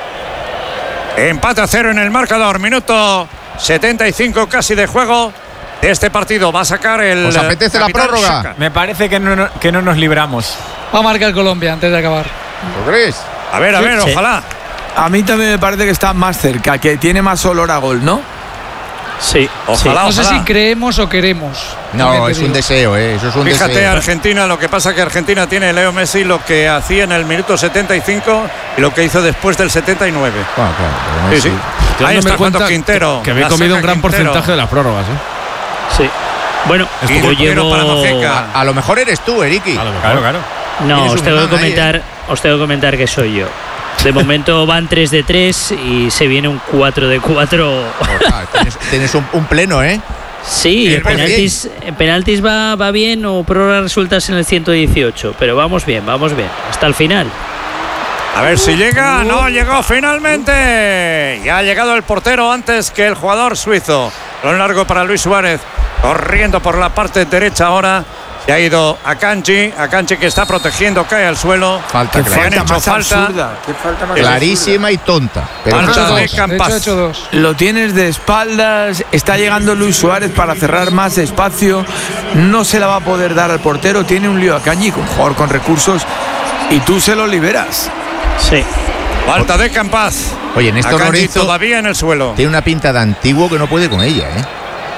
S3: Empate a 0 en el marcador, minuto 75 casi de juego de este partido. Va a sacar el.
S2: ¿Os apetece la prórroga?
S4: Shaka. Me parece que no nos libramos.
S7: Va a marcar Colombia antes de acabar.
S2: ¿Lo crees?
S3: A ver,
S6: Sí.
S3: ojalá.
S8: A mí también me parece que está más cerca, que tiene más olor a gol, ¿no?
S6: Sí,
S3: ojalá.
S7: No sé si creemos o queremos.
S2: No, es un deseo, eso es un
S3: Fíjate,
S2: deseo.
S3: Argentina, lo que pasa que Argentina tiene Leo Messi lo que hacía en el minuto 75 y lo que hizo después del 79.
S2: Claro,
S3: Sí. Ahí está jugando Quintero.
S1: Que había comido un gran porcentaje de las prórrogas,
S6: Sí. Bueno, yo llevo.
S2: A lo mejor eres tú, Eriki.
S10: Claro.
S6: No, os tengo que comentar que soy yo. De momento van 3 de 3 y se viene un 4 de 4.
S2: Tienes un pleno, ¿eh?
S6: Sí, en penaltis va bien, o prórroga resultas en el 118, pero vamos bien, hasta el final.
S3: A ver si llega. No llegó finalmente. Ya ha llegado el portero antes que el jugador suizo. Lo largo para Luis Suárez, corriendo por la parte derecha ahora. Se ha ido a Akanji que está protegiendo, cae al suelo.
S2: Falta, clarísima y tonta. Pero
S3: falta de Campaz.
S8: Lo tienes de espaldas, está llegando Luis Suárez para cerrar más espacio, no se la va a poder dar al portero, tiene un lío Akanji, un jugador con recursos, y tú se lo liberas.
S6: Sí.
S3: Falta de Campaz.
S2: Oye, Néstor Lorenzo
S3: todavía en el suelo.
S2: Tiene una pinta de antiguo que no puede con ella, ¿eh?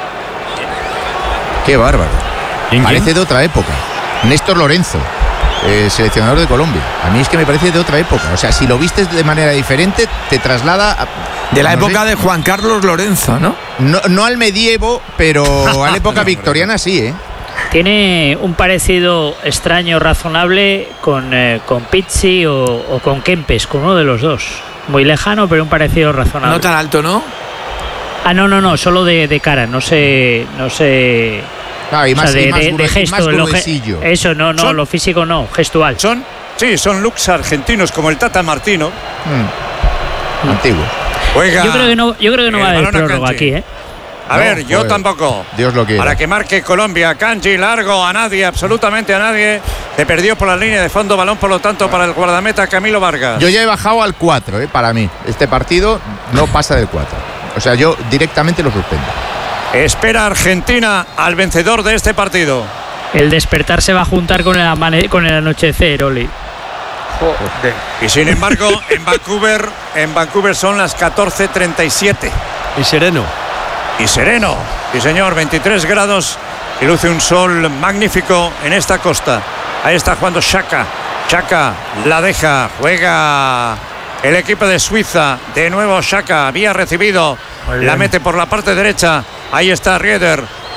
S2: Qué bárbaro. Parece de otra época. Néstor Lorenzo, seleccionador de Colombia. A mí es que me parece de otra época. O sea, si lo vistes de manera diferente, te traslada
S8: de la época de Juan Carlos Lorenzo, ¿no?
S2: No al medievo, pero a la época victoriana sí, ¿eh?
S6: Tiene un parecido extraño, razonable con Pizzi o con Kempes, con uno de los dos. Muy lejano, pero un parecido razonable.
S8: No tan alto, ¿no?
S6: No, solo de cara, no sé.
S2: Claro, y más,
S6: de gesto, eso no, lo físico no, gestual.
S3: Son looks argentinos como el Tata Martino.
S2: Antiguo.
S3: Juega.
S6: Yo creo que no va a haber prórroga aquí, ¿eh?
S3: A ver, yo tampoco.
S2: Dios lo quiera.
S3: Para que marque Colombia, Akanji largo a nadie, absolutamente a nadie. Se perdió por la línea de fondo, balón por lo tanto para el guardameta Camilo Vargas.
S2: Yo ya he bajado al 4, para mí. Este partido no pasa del 4. O sea, yo directamente lo suspendo.
S3: Espera Argentina al vencedor de este partido.
S6: El despertar se va a juntar con el anochecer, Oli.
S3: Joder. Y sin embargo, en Vancouver son las 14:37.
S1: Y sereno.
S3: Sí, señor, 23 grados y luce un sol magnífico en esta costa. Ahí está jugando Shaka. Shaka la deja, juega el equipo de Suiza. De nuevo Shaka había recibido, la mete por la parte derecha. Ahí está Rieder.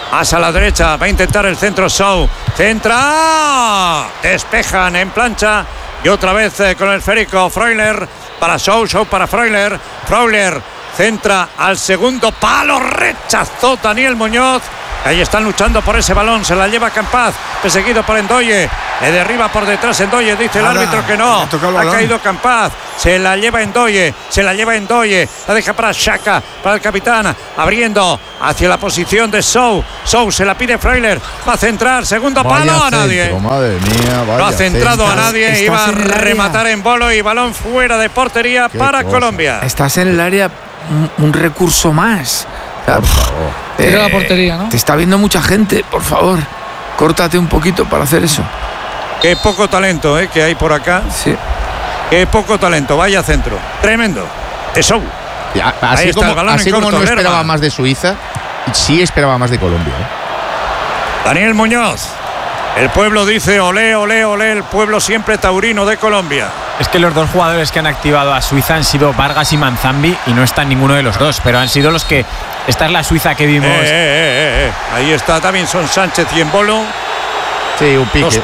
S3: Más a la derecha, va a intentar el centro Sou. Centra. Despejan en plancha. Y otra vez con el esférico Freuler para Sou para Freuler. Freuler centra al segundo palo. Rechazó Daniel Muñoz. Ahí están luchando por ese balón. Se la lleva Campaz, perseguido por Endoye. Le derriba por detrás Endoye. Dice el árbitro que no. Ha caído Campaz. Se la lleva Endoye. La deja para Xhaka, para el capitán. Abriendo hacia la posición de Sou. Sou se la pide Freuler. Va a centrar. Segundo palo a nadie.
S2: Madre mía,
S3: no ha centrado a nadie. Iba a rematar en bolo y balón fuera de portería para Colombia.
S8: Estás en el área, un recurso más.
S2: Por favor.
S7: Tira la portería, ¿no?
S8: Te está viendo mucha gente, por favor. Córtate un poquito para hacer eso.
S3: Qué poco talento que hay por acá.
S8: Sí.
S3: Qué poco talento. Vaya centro. Tremendo. De Sou.
S2: Así como no esperaba más de Suiza, sí esperaba más de Colombia.
S3: Daniel Muñoz. El pueblo dice olé, olé, olé. El pueblo siempre taurino de Colombia.
S4: Es que los dos jugadores que han activado a Suiza han sido Vargas y Manzambi y no está ninguno de los dos, pero han sido los que... Esta es la Suiza que vimos.
S3: Ahí está Davinson Sánchez y Embolo.
S2: Sí, un pique.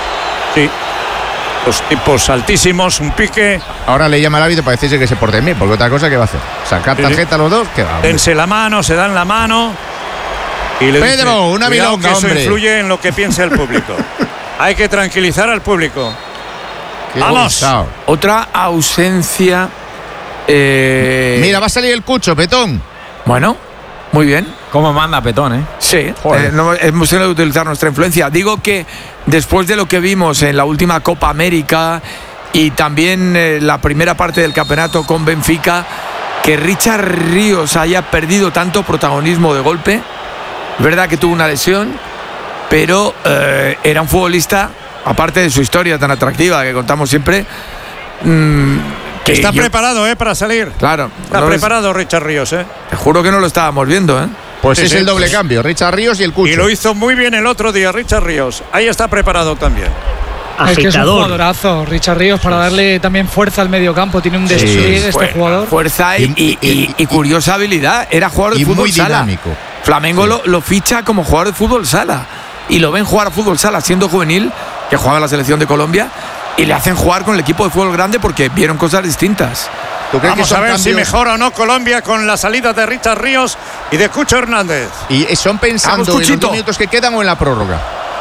S3: Los tipos altísimos, un pique.
S2: Ahora le llama al árbitro para decirse que se porte bien, porque otra cosa que va a hacer. Sacar tarjeta a los dos, que va.
S3: Dense la mano, se dan la mano. Y le
S2: Pedro,
S3: dice,
S2: una milonga,
S3: que eso
S2: hombre.
S3: influye en lo que piensa el público. Hay que tranquilizar al público. Vamos.
S8: Otra ausencia.
S2: Mira, va a salir el Cucho, Petón.
S8: Bueno, muy bien.
S4: ¿Cómo manda Petón,
S8: Sí, no, hemos tenido que utilizar nuestra influencia. Digo que después de lo que vimos en la última Copa América y también la primera parte del campeonato con Benfica, que Richard Ríos haya perdido tanto protagonismo de golpe. Es verdad que tuvo una lesión, pero era un futbolista, aparte de su historia tan atractiva que contamos siempre,
S3: que está preparado para salir.
S8: Claro.
S3: Está preparado Richard Ríos.
S8: Te juro que no lo estábamos viendo.
S2: Pues sí, es el doble cambio, Richard Ríos y el Cucho.
S3: Y lo hizo muy bien el otro día Richard Ríos. Ahí está preparado también.
S7: Es que es un jugadorazo, Richard Ríos, para darle también fuerza al mediocampo. Tiene un despliegue este jugador.
S8: Fuerza y curiosa habilidad. Era jugador de fútbol
S2: muy
S8: sala.
S2: Dinámico.
S8: Flamengo lo ficha como jugador de fútbol sala. Y lo ven jugar a fútbol sala siendo juvenil, que jugaba en la selección de Colombia, y le hacen jugar con el equipo de fútbol grande porque vieron cosas distintas.
S3: Vamos a ver si mejora o no Colombia con la salida de Richard Ríos y de Cucho Hernández.
S2: Y son pensando en los 2 minutos que quedan o en la prórroga.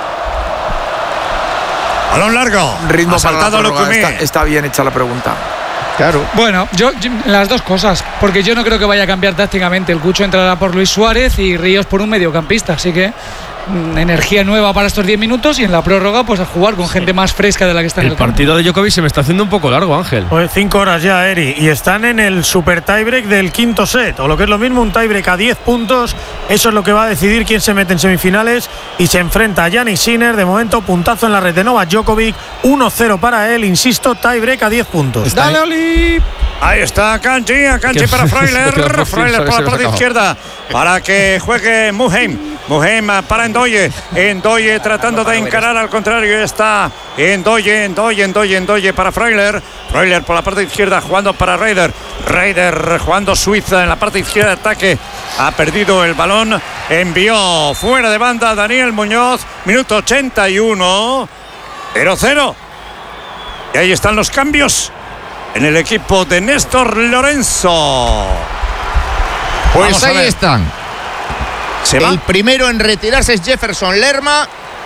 S3: Balón largo.
S8: Ritmo
S3: ha saltado
S8: prórroga. Está bien hecha la pregunta.
S2: Claro.
S7: Bueno, yo las dos cosas, porque yo no creo que vaya a cambiar tácticamente. El Cucho entrará por Luis Suárez y Ríos por un mediocampista, así que energía nueva para estos 10 minutos y en la prórroga pues a jugar con gente más fresca de la que está en el
S1: partido de Djokovic se me está haciendo un poco largo, Ángel.
S17: Pues 5 horas ya, Eri, y están en el super tiebreak del quinto set, o lo que es lo mismo, un tiebreak a 10 puntos. Eso es lo que va a decidir quién se mete en semifinales y se enfrenta a Jannik Sinner. De momento, puntazo en la red de Novak Djokovic, 1-0 para él, insisto, tiebreak a 10 puntos.
S3: Dale, Oli. Ahí está Kanji para Freuler. Freuler por la parte izquierda para que juegue Muheim para Endoye. Endoye tratando de encarar al contrario. Está Endoye para Freuler. Freuler por la parte izquierda jugando para Reider. Reider jugando Suiza en la parte izquierda de ataque. Ha perdido el balón. Envió fuera de banda Daniel Muñoz. Minuto 81. 0-0. Y ahí están los cambios en el equipo de Néstor Lorenzo.
S2: Pues ahí están. El primero en retirarse es Jefferson Lerma.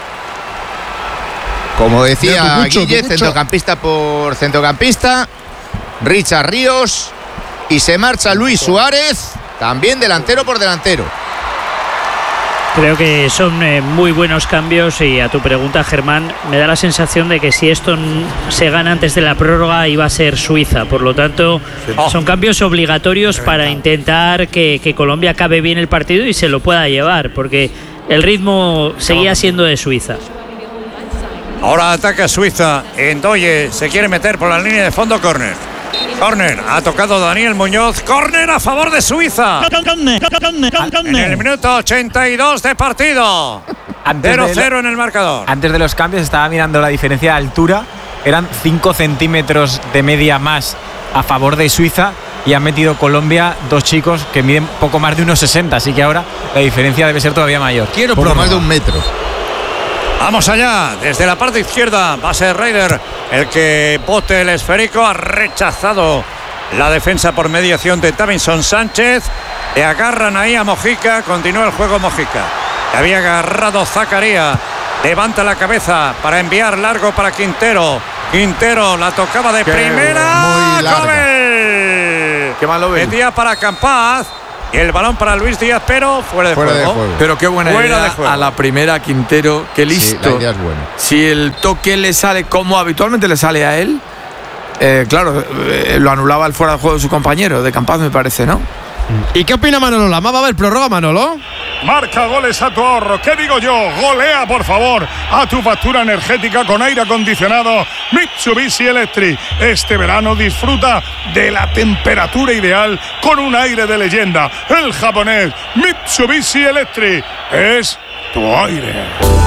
S2: Como decía Guille, centrocampista por centrocampista. Richard Ríos. Y se marcha Luis Suárez, también delantero por delantero.
S6: Creo que son muy buenos cambios y a tu pregunta, Germán, me da la sensación de que si esto se gana antes de la prórroga iba a ser Suiza. Por lo tanto, son cambios obligatorios para intentar que Colombia acabe bien el partido y se lo pueda llevar, porque el ritmo seguía siendo de Suiza.
S3: Ahora ataca Suiza. Endoye se quiere meter por la línea de fondo, córner. Córner, ha tocado Daniel Muñoz. Córner a favor de Suiza. En el minuto 82 de partido. 0-0 en el marcador.
S4: Antes de los cambios estaba mirando la diferencia de altura. Eran 5 centímetros de media más a favor de Suiza. y han metido Colombia 2 chicos que miden poco más de 1,60, así que ahora la diferencia debe ser todavía mayor.
S2: Quiero poco más de 1 metro.
S3: Vamos allá, desde la parte izquierda va a ser Ryder el que bote el esférico. Ha rechazado la defensa por mediación de Davinson Sánchez. Le agarran ahí a Mojica, continúa el juego Mojica. Le había agarrado Zakaria, levanta la cabeza para enviar largo para Quintero. Quintero la tocaba de primera.
S2: Muy larga.
S3: ¡Cobel!
S8: Qué malo ve.
S3: Metía para Campaz. Y el balón para Luis Díaz, pero fuera de juego.
S8: Pero qué buena idea a la primera, Quintero. Qué listo.
S2: Sí, la idea es buena.
S8: Si el toque le sale como habitualmente le sale a él, claro, lo anulaba el fuera de juego de su compañero, de Campaz, me parece, ¿no?
S1: ¿Y qué opina Manolo Lama? ¿Va a haber prórroga, Manolo?
S18: Marca goles a tu ahorro. ¿Qué digo yo? Golea, por favor, a tu factura energética con aire acondicionado Mitsubishi Electric. Este verano disfruta de la temperatura ideal con un aire de leyenda. El japonés Mitsubishi Electric es tu aire.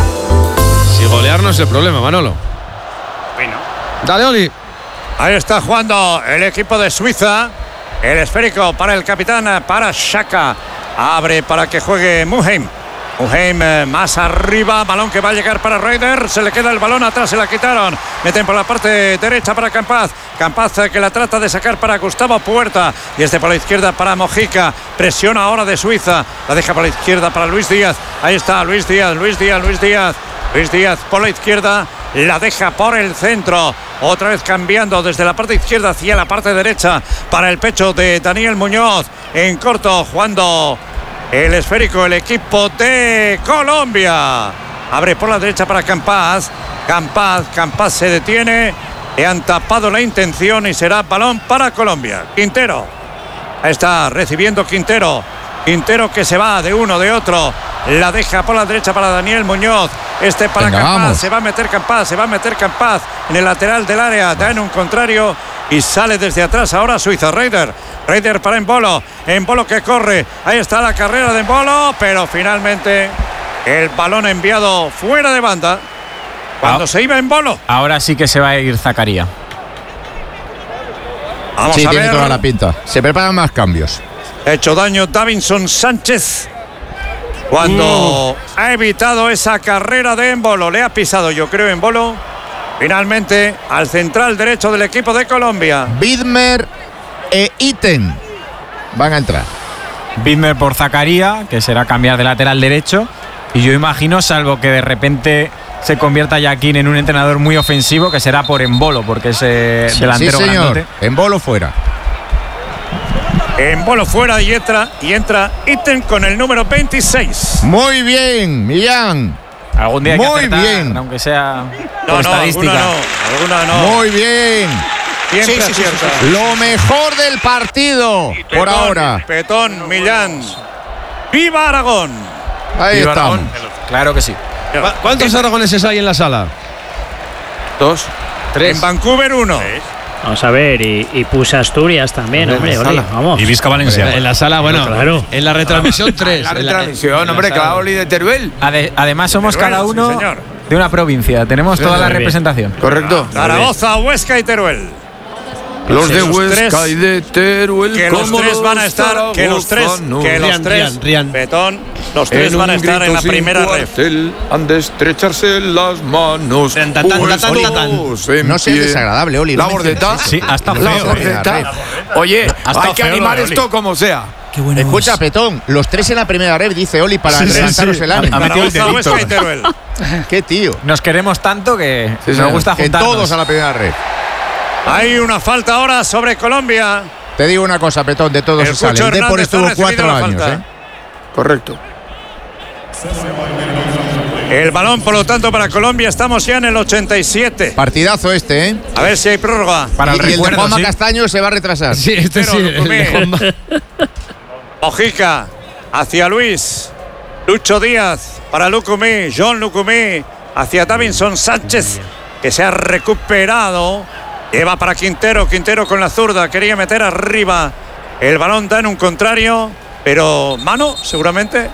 S1: Si golear no es el problema, Manolo.
S3: Bueno.
S1: Dale, Oli.
S3: Ahí está jugando el equipo de Suiza. El esférico para el capitán, para Xhaka. Abre para que juegue Muheim. Muheim más arriba, balón que va a llegar para Ryder. Se le queda el balón atrás, se la quitaron. Meten por la parte derecha para Campaz. Campaz que la trata de sacar para Gustavo Puerta. Y este por la izquierda para Mojica. Presiona ahora de Suiza. La deja por la izquierda para Luis Díaz. Ahí está Luis Díaz. Luis Díaz por la izquierda. La deja por el centro. Otra vez cambiando desde la parte izquierda hacia la parte derecha para el pecho de Daniel Muñoz. En corto, jugando el esférico, el equipo de Colombia. Abre por la derecha para Campaz. Campaz se detiene. Le han tapado la intención y será balón para Colombia. Quintero. Ahí está recibiendo Quintero. Quintero que se va de uno, de otro. La deja por la derecha para Daniel Muñoz. Este para Campaz. Vamos. Se va a meter Campaz en el lateral del área. Da en un contrario y sale desde atrás ahora Suiza. Ryder para Embolo. Embolo que corre. Ahí está la carrera de Embolo, pero finalmente el balón enviado fuera de banda cuando se iba Embolo.
S4: Ahora sí que se va a ir Zakaria.
S3: Vamos
S2: sí,
S3: a
S2: tiene
S3: ver.
S2: toda la pinta. Se preparan más cambios.
S3: Ha hecho daño Davinson Sánchez cuando ha evitado esa carrera de Embolo. Le ha pisado, yo creo, Embolo. Finalmente al central derecho del equipo de Colombia.
S2: Widmer e Itten van a entrar.
S4: Widmer por Zakaria, que será cambiar de lateral derecho. Y yo imagino, salvo que de repente se convierta Yaquín en un entrenador muy ofensivo, que será por Embolo, porque es delantero
S2: sí, señor.
S4: grandote.
S2: Embolo fuera.
S3: Embolo fuera y entra Itten con el número 26.
S2: Muy bien, Millán.
S4: Algún día hay que
S2: muy
S4: acertar,
S2: bien.
S4: aunque sea
S3: No,
S4: estadística.
S3: Alguna no.
S2: Muy bien.
S3: Siempre acierta.
S2: Lo mejor del partido por ahora.
S3: Petón, Millán. ¡Viva Aragón!
S2: Ahí
S4: Viva
S2: estamos.
S4: Aragón. Claro que sí.
S1: ¿Cuántos aragoneses hay en la sala?
S8: 2.
S1: 3.
S3: En Vancouver 1.
S6: Vamos a ver, y puso Asturias también, hombre, vamos.
S10: Y Vizca Valencia.
S1: En la sala, bueno,
S6: claro.
S1: En la retransmisión 3.
S8: La retransmisión, hombre, claro, Oli de Teruel.
S4: Además somos
S3: Teruel,
S4: cada uno
S3: sí, señor.
S4: de una provincia. Tenemos toda la representación.
S8: Correcto.
S3: Zaragoza, Huesca y Teruel.
S8: Los de
S3: Esos
S8: Huesca
S3: tres,
S8: y de Teruel.
S3: Que los
S8: como
S3: tres van a estar. Que los tres.
S1: Rian.
S3: Petón. Los tres van a estar en la primera ref.
S8: Han de estrecharse las manos.
S2: No seas desagradable, Oli.
S8: La bordeta.
S10: Sí, hasta
S8: La
S10: feo.
S8: bordeta. Oye, hay que animar esto como sea.
S2: Escucha, Petón, los tres en la primera red, dice Oli, para levantaros el ánimo.
S3: Zaragoza, Huesca y Teruel.
S2: Qué tío.
S4: Nos queremos tanto que
S8: Sí,
S4: nos gusta
S2: Que
S4: juntarnos.
S2: todos a la primera red.
S3: Hay una falta ahora sobre Colombia.
S2: Te digo una cosa, Petón, de todos
S3: El
S2: se sale.
S3: Cucho
S2: El Depor
S3: Hernández
S2: estuvo
S3: ha recibido
S2: 4
S3: la
S2: años,
S3: falta.
S8: Correcto.
S3: El balón, por lo tanto, para Colombia. Estamos ya en el 87.
S2: Partidazo este, ¿eh?
S3: A ver si hay prórroga.
S4: Para el
S2: y el de
S4: recuerdo,
S2: Juanma
S4: sí.
S2: Castaño se va a retrasar.
S1: Sí, este sí.
S3: Pero,
S1: el de Juanma.
S3: Mojica hacia Luis. Lucho Díaz para Lucumí. John Lucumí hacia Davinson Sánchez, que se ha recuperado. Lleva para Quintero. Quintero con la zurda. Quería meter arriba. El balón da en un contrario. Pero mano, seguramente.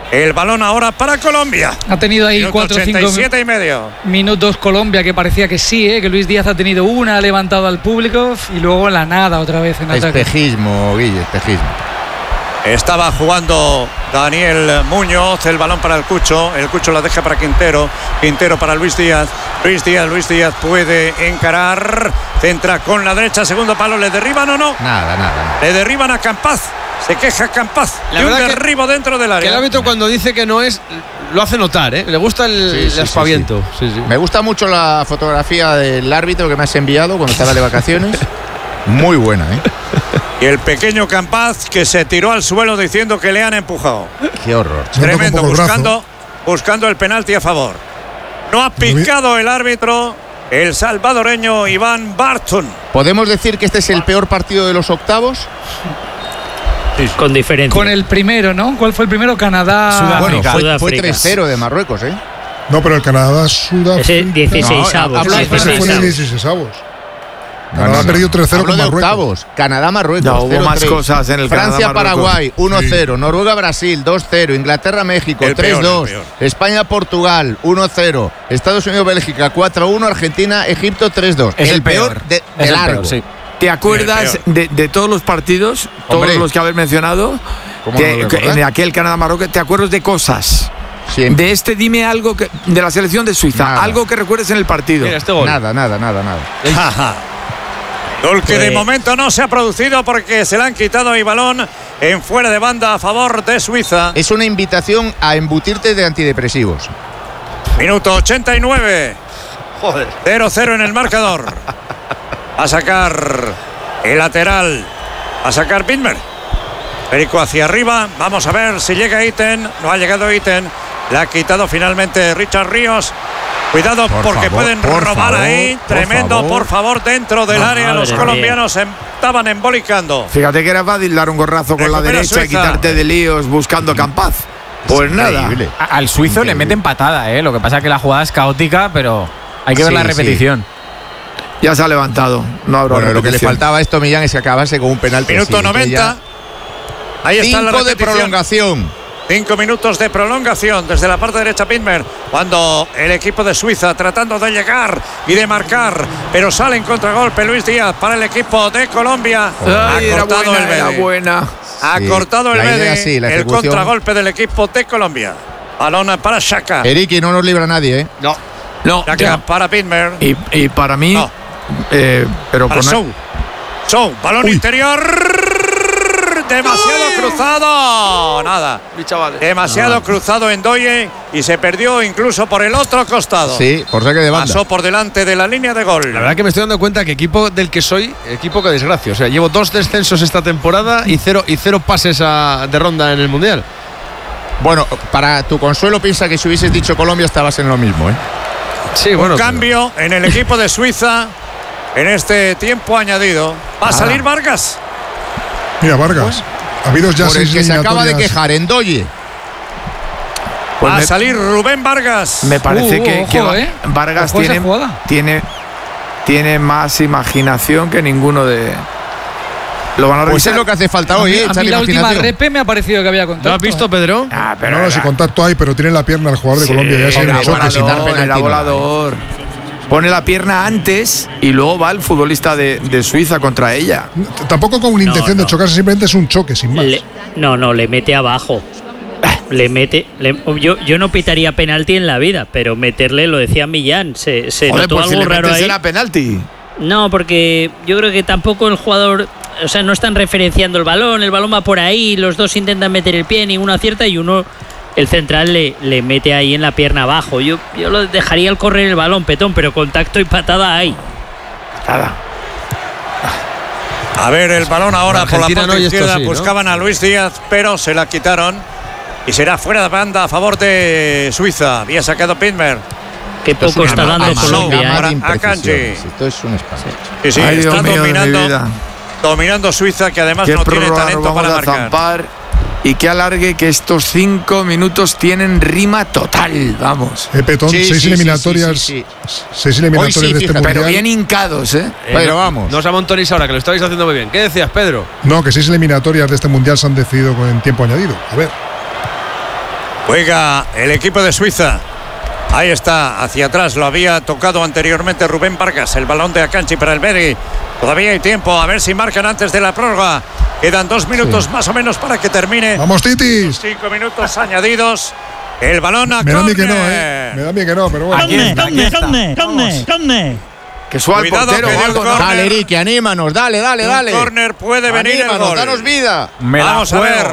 S3: El balón ahora para Colombia.
S7: Ha tenido ahí 4 o 5 minutos Colombia, que parecía que sí, que Luis Díaz ha tenido una, ha levantado al público y luego la nada otra vez en ataque.
S2: Espejismo, Guille, espejismo.
S3: Estaba jugando Daniel Muñoz, el balón para el Cucho la deja para Quintero para Luis Díaz puede encarar, centra con la derecha, segundo palo, ¿le derriban o no?
S2: Nada.
S3: Le derriban a Campaz, se queja Campaz de un derribo dentro del área.
S1: Que el árbitro cuando dice que no es, lo hace notar, le gusta el aspaviento. Sí.
S2: Me gusta mucho la fotografía del árbitro que me has enviado cuando estaba de vacaciones. Muy buena,
S3: Y el pequeño Campaz que se tiró al suelo diciendo que le han empujado.
S2: Qué horror.
S3: Tremendo, buscando el penalti a favor. No ha picado el árbitro, el salvadoreño Iván Barton.
S2: ¿Podemos decir que este es el peor partido de los octavos?
S6: Sí. Con diferencia.
S7: Con el primero, ¿no? ¿Cuál fue el primero? Canadá.
S2: Bueno, fue 3-0 de Marruecos,
S9: No, pero el Canadá-Sudáfrica.
S6: Ese 16avos.
S9: Ese fue de 16avos. Canadá ha perdido 3-0 con Marruecos.
S2: Canadá-Marruecos.
S8: No, hubo más cosas en el
S2: Francia-Paraguay 1-0. Noruega-Brasil 2-0. Inglaterra-México 3-2. España-Portugal 1-0. Estados Unidos-Bélgica 4-1. Argentina-Egipto 3-2.
S8: Es el peor
S2: de largo.
S8: Peor, sí. ¿Te acuerdas de todos los partidos? Todos los que habéis mencionado. En aquel Canadá-Marruecos, ¿te acuerdas de cosas?
S2: Siempre.
S8: De este, dime algo de la selección de Suiza.
S2: Nada.
S8: Algo que recuerdes en el partido.
S1: Mira, este gol.
S2: Nada.
S3: Gol que de momento no se ha producido porque se le han quitado el balón en fuera de banda a favor de Suiza.
S2: Es una invitación a embutirte de antidepresivos.
S3: Minuto 89. 0-0 en el marcador. A sacar el lateral. A sacar Pitmer. Perico hacia arriba. Vamos a ver si llega Iten. No ha llegado Iten. Le ha quitado finalmente Richard Ríos. Cuidado porque pueden robar ahí. Tremendo, por favor, dentro del área. Los colombianos estaban embolicando.
S8: Fíjate que era fácil dar un gorrazo con la derecha y quitarte de líos buscando Campaz. Pues nada.
S4: Al suizo le meten patada, Lo que pasa es que la jugada es caótica, pero hay que ver la repetición.
S8: Ya se ha levantado. No habrá
S2: lo que le faltaba a esto, Millán, es que acabase con un penalti.
S3: Minuto 90. Ahí está la repetición.
S2: 5 de prolongación.
S3: 5 minutos de prolongación desde la parte derecha Pitmer, cuando el equipo de Suiza tratando de llegar y de marcar, pero sale en contragolpe Luis Díaz para el equipo de Colombia. Ha cortado el Bede. Ha cortado el Bede, el contragolpe del equipo de Colombia. Balón para Xhaka.
S2: Eriki, no nos libra nadie,
S8: No.
S3: Xhaka para Pitmer.
S8: Y para mí.
S3: No.
S8: Pero
S3: para Sou, balón interior. Demasiado cruzado. Nada. Demasiado cruzado en Doye y se perdió incluso por el otro costado.
S2: Sí, por saque de banda.
S3: Pasó por delante de la línea de gol.
S1: La verdad que me estoy dando cuenta que equipo del que soy, equipo que desgracia. O sea, llevo 2 descensos esta temporada y cero pases de ronda en el Mundial.
S2: Bueno, para tu consuelo, piensa que si hubieses dicho Colombia estabas en lo mismo,
S1: Sí, bueno.
S3: Un cambio en el equipo de Suiza en este tiempo añadido. Va a salir Vargas.
S9: Mira, Vargas. Ha habido ya
S2: por
S9: 6
S2: el que se acaba de quejar en Doye.
S3: Va a salir Rubén Vargas.
S8: Me parece que Vargas tiene más imaginación que ninguno de. Lo van a revisar.
S2: Pues es lo que hace falta hoy,
S7: A mí la última repe me ha parecido que había contacto.
S1: ¿Lo has visto, Pedro?
S9: Pero no, si contacto hay, pero tiene la pierna el jugador de Colombia. Ya se
S8: era volador. Pone la pierna antes y luego va el futbolista de Suiza contra ella.
S9: Tampoco con una intención de chocarse, simplemente es un choque, sin más.
S6: Le mete abajo. Yo no pitaría penalti en la vida, pero meterle, lo decía Millán, se notó
S8: pues
S6: algo
S8: si
S6: raro ahí.
S8: ¿Será penalti?
S6: No, porque yo creo que tampoco el jugador, o sea, no están referenciando el balón va por ahí, los dos intentan meter el pie, ninguno acierta y uno, el central, le mete ahí en la pierna abajo. Yo lo dejaría al correr el balón, Petón, pero contacto y patada hay.
S3: A ver el balón ahora por la parte izquierda.
S1: Sí,
S3: buscaban a Luis Díaz, pero se la quitaron. Y será fuera de banda a favor de Suiza. Había sacado Pitmer.
S6: Qué poco está dando Colombia.
S3: A Kanji.
S2: Esto es un espanto.
S3: Sí, está dominando Suiza, que además no tiene talento para marcar.
S8: Y que alargue que estos 5 minutos tienen rima total, vamos.
S9: Petón, 6 eliminatorias. 6 eliminatorias de este Mundial.
S8: Pero bien hincados,
S2: Pero vamos.
S1: No os amontonéis ahora, que lo estáis haciendo muy bien. ¿Qué decías, Pedro?
S9: No, que 6 eliminatorias de este Mundial se han decidido en tiempo añadido. A ver.
S3: Juega el equipo de Suiza. Ahí está, hacia atrás, lo había tocado anteriormente Rubén Vargas. El balón de Akanji para el Beri. Todavía hay tiempo, a ver si marcan antes de la prórroga. Quedan 2 minutos más o menos para que termine.
S9: ¡Vamos, Titis!
S3: 5 minutos añadidos. El balón a
S9: Me da a mí que no, Me da a mí que no, pero bueno.
S8: ¿Dónde? Que suave el portero o algo.
S2: Dale, Ricky, anímanos. Dale.
S3: Un córner puede venir el gol.
S2: Danos vida.
S3: Vamos a ver.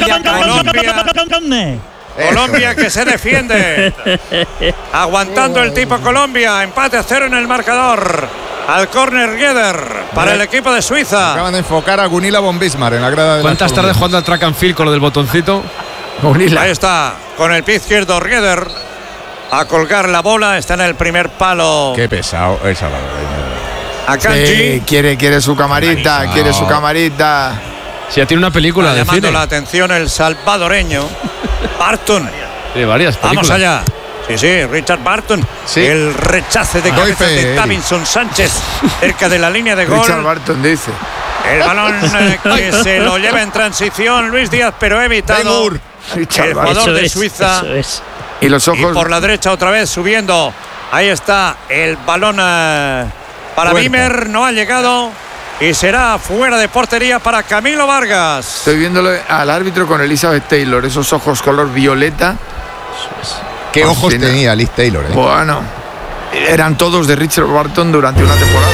S3: Colombia que se defiende. Aguantando el tipo Colombia. Empate a 0 en el marcador. Al córner Geder para el equipo de Suiza.
S2: Acaban de enfocar a Gunilla von Bismarck en la grada de
S1: ¿Cuántas tardes jugando al track and field con lo del botoncito?
S3: Ahí está, con el pie izquierdo Geder. A colgar la bola, está en el primer palo.
S2: Qué pesado esa la
S3: Akanji.
S8: Sí, quiere su camarita, quiere su camarita.
S1: Si ya tiene una película de
S3: llamando
S1: cine.
S3: la atención el salvadoreño Barton.
S1: Sí, varias películas.
S3: Vamos allá. Sí, Richard Barton.
S2: Sí.
S3: El rechace de cabeza de Davinson Sánchez cerca de la línea de gol.
S8: Richard Barton dice.
S3: El balón que se lo lleva en transición Luis Díaz, pero evitado. El jugador de Suiza.
S6: Eso es.
S8: Y los ojos.
S3: Y por la derecha otra vez subiendo. Ahí está el balón para Wimmer. No ha llegado. Y será fuera de portería para Camilo Vargas.
S8: Estoy viéndolo al árbitro con Elizabeth Taylor. Esos ojos color violeta.
S2: ¿Qué ojos tenía Liz Taylor?
S8: Bueno, eran todos de Richard Barton durante una temporada.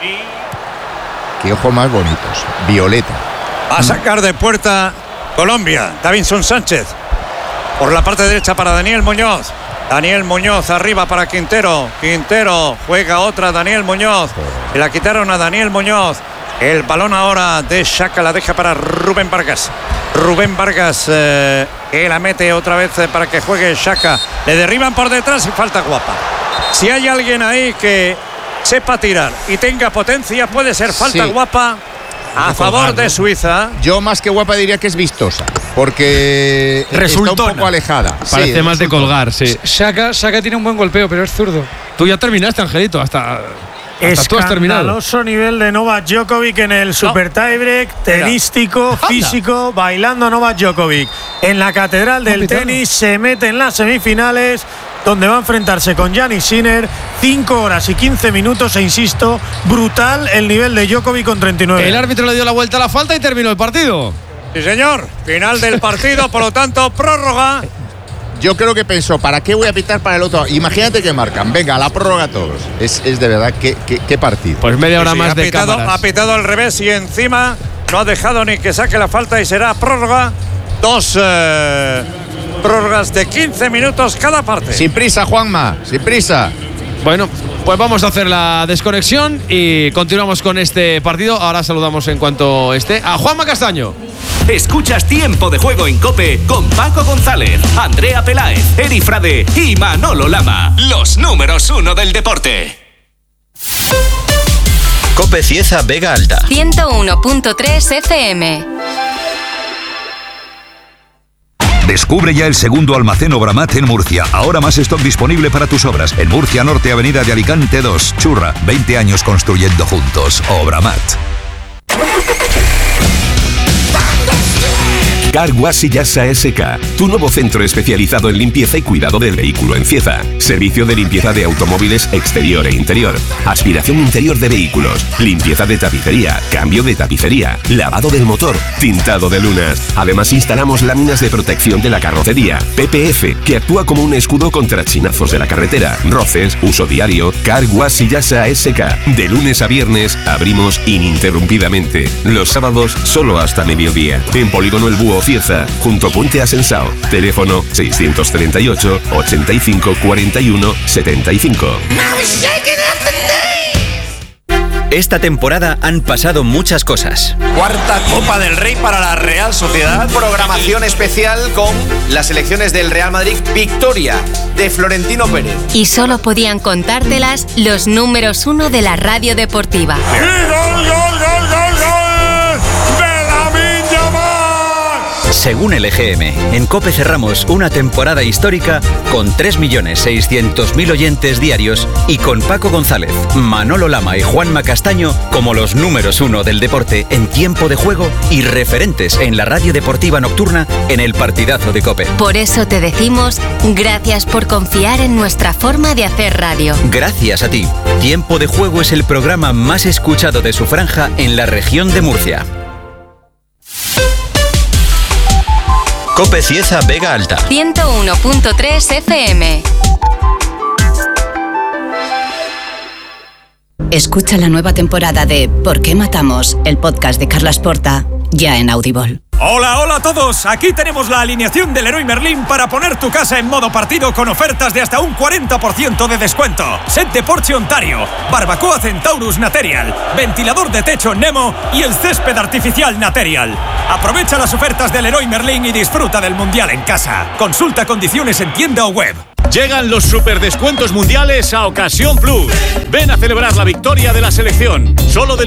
S2: Qué ojos más bonitos. Violeta.
S3: A sacar de puerta Colombia. Davinson Sánchez. Por la parte derecha para Daniel Muñoz. Daniel Muñoz arriba para Quintero. Quintero juega otra Daniel Muñoz. Se la quitaron a Daniel Muñoz. El balón ahora de Xhaka la deja para Rubén Vargas. Rubén Vargas que la mete otra vez para que juegue Xhaka. Le derriban por detrás y falta Guapa. Si hay alguien ahí que sepa tirar y tenga potencia, puede ser falta Guapa a favor de Suiza.
S2: Yo más que Guapa diría que es vistosa, porque
S1: Resultona.
S2: está un poco alejada.
S1: Parece más de colgar, sí.
S7: Xhaka tiene un buen golpeo, pero es zurdo.
S1: Tú ya terminaste, Angelito, hasta tú has terminado.
S17: Escandaloso nivel de Novak Djokovic en el super tiebreak, tenístico, físico, bailando Novak Djokovic. En la catedral del tenis se mete en las semifinales, donde va a enfrentarse con Giannis Sinner. 5 horas y 15 minutos e insisto, brutal el nivel de Djokovic con 39.
S1: El árbitro le dio la vuelta a la falta y terminó el partido.
S3: Sí, señor. Final del partido, por lo tanto, prórroga.
S2: Yo creo que pensó, ¿para qué voy a pitar para el otro? Imagínate que marcan. Venga, a la prórroga todos. Es de verdad, qué partido.
S1: Pues media hora más de cámaras.
S3: Ha pitado al revés y encima no ha dejado ni que saque la falta y será prórroga. 2 prórrogas de 15 minutos cada parte.
S2: Sin prisa, Juanma, sin prisa.
S1: Bueno, pues vamos a hacer la desconexión y continuamos con este partido. Ahora saludamos en cuanto esté a Juanma Castaño.
S19: Escuchas Tiempo de Juego en COPE con Paco González, Andrea Peláez, Eri Frade y Manolo Lama. Los números 1 del deporte.
S14: COPE Cieza Vega Alta.
S16: 101.3 FM.
S20: Descubre ya el segundo almacén Obramat en Murcia. Ahora más stock disponible para tus obras. En Murcia Norte, Avenida de Alicante 2. Churra, 20 años construyendo juntos. Obramat.
S19: Car Wash y Yasa SK, tu nuevo centro especializado en limpieza y cuidado del vehículo en Cieza. Servicio de limpieza de automóviles exterior e interior, aspiración interior de vehículos, limpieza de tapicería, cambio de tapicería, lavado del motor, tintado de lunas. Además instalamos láminas de protección de la carrocería, PPF, que actúa como un escudo contra chinazos de la carretera, roces, uso diario. Car Wash y Yasa SK. De lunes a viernes abrimos ininterrumpidamente. Los sábados solo hasta mediodía. En Polígono El Búho Cieza, junto a Puente Asensao. Teléfono 638 85 41 75.
S14: Esta temporada han pasado muchas cosas.
S21: Cuarta Copa del Rey para la Real Sociedad. Programación especial con las elecciones del Real Madrid. Victoria de Florentino Pérez.
S16: Y solo podían contártelas los números 1 de la radio deportiva.
S12: Según el EGM, en COPE cerramos una temporada histórica con 3.600.000 oyentes diarios y con Paco González, Manolo Lama y Juanma Castaño como los números 1 del deporte en tiempo de juego y referentes en la radio deportiva nocturna en el partidazo de COPE.
S16: Por eso te decimos gracias por confiar en nuestra forma de hacer radio.
S12: Gracias a ti. Tiempo de Juego es el programa más escuchado de su franja en la región de Murcia.
S14: COPE Cieza Vega Alta.
S16: 101.3 FM.
S5: Escucha la nueva temporada de ¿Por qué matamos?, el podcast de Carlas Porta, ya en Audible.
S22: Hola, hola a todos. Aquí tenemos la alineación del Leroy Merlin para poner tu casa en modo partido con ofertas de hasta un 40% de descuento. Set de Porsche Ontario, barbacoa Centaurus Material, ventilador de techo Nemo y el césped artificial Material. Aprovecha las ofertas del Leroy Merlin y disfruta del Mundial en casa. Consulta condiciones en tienda o web.
S23: Llegan los superdescuentos mundiales a Ocasión Plus. Ven a celebrar la victoria de la selección. Solo del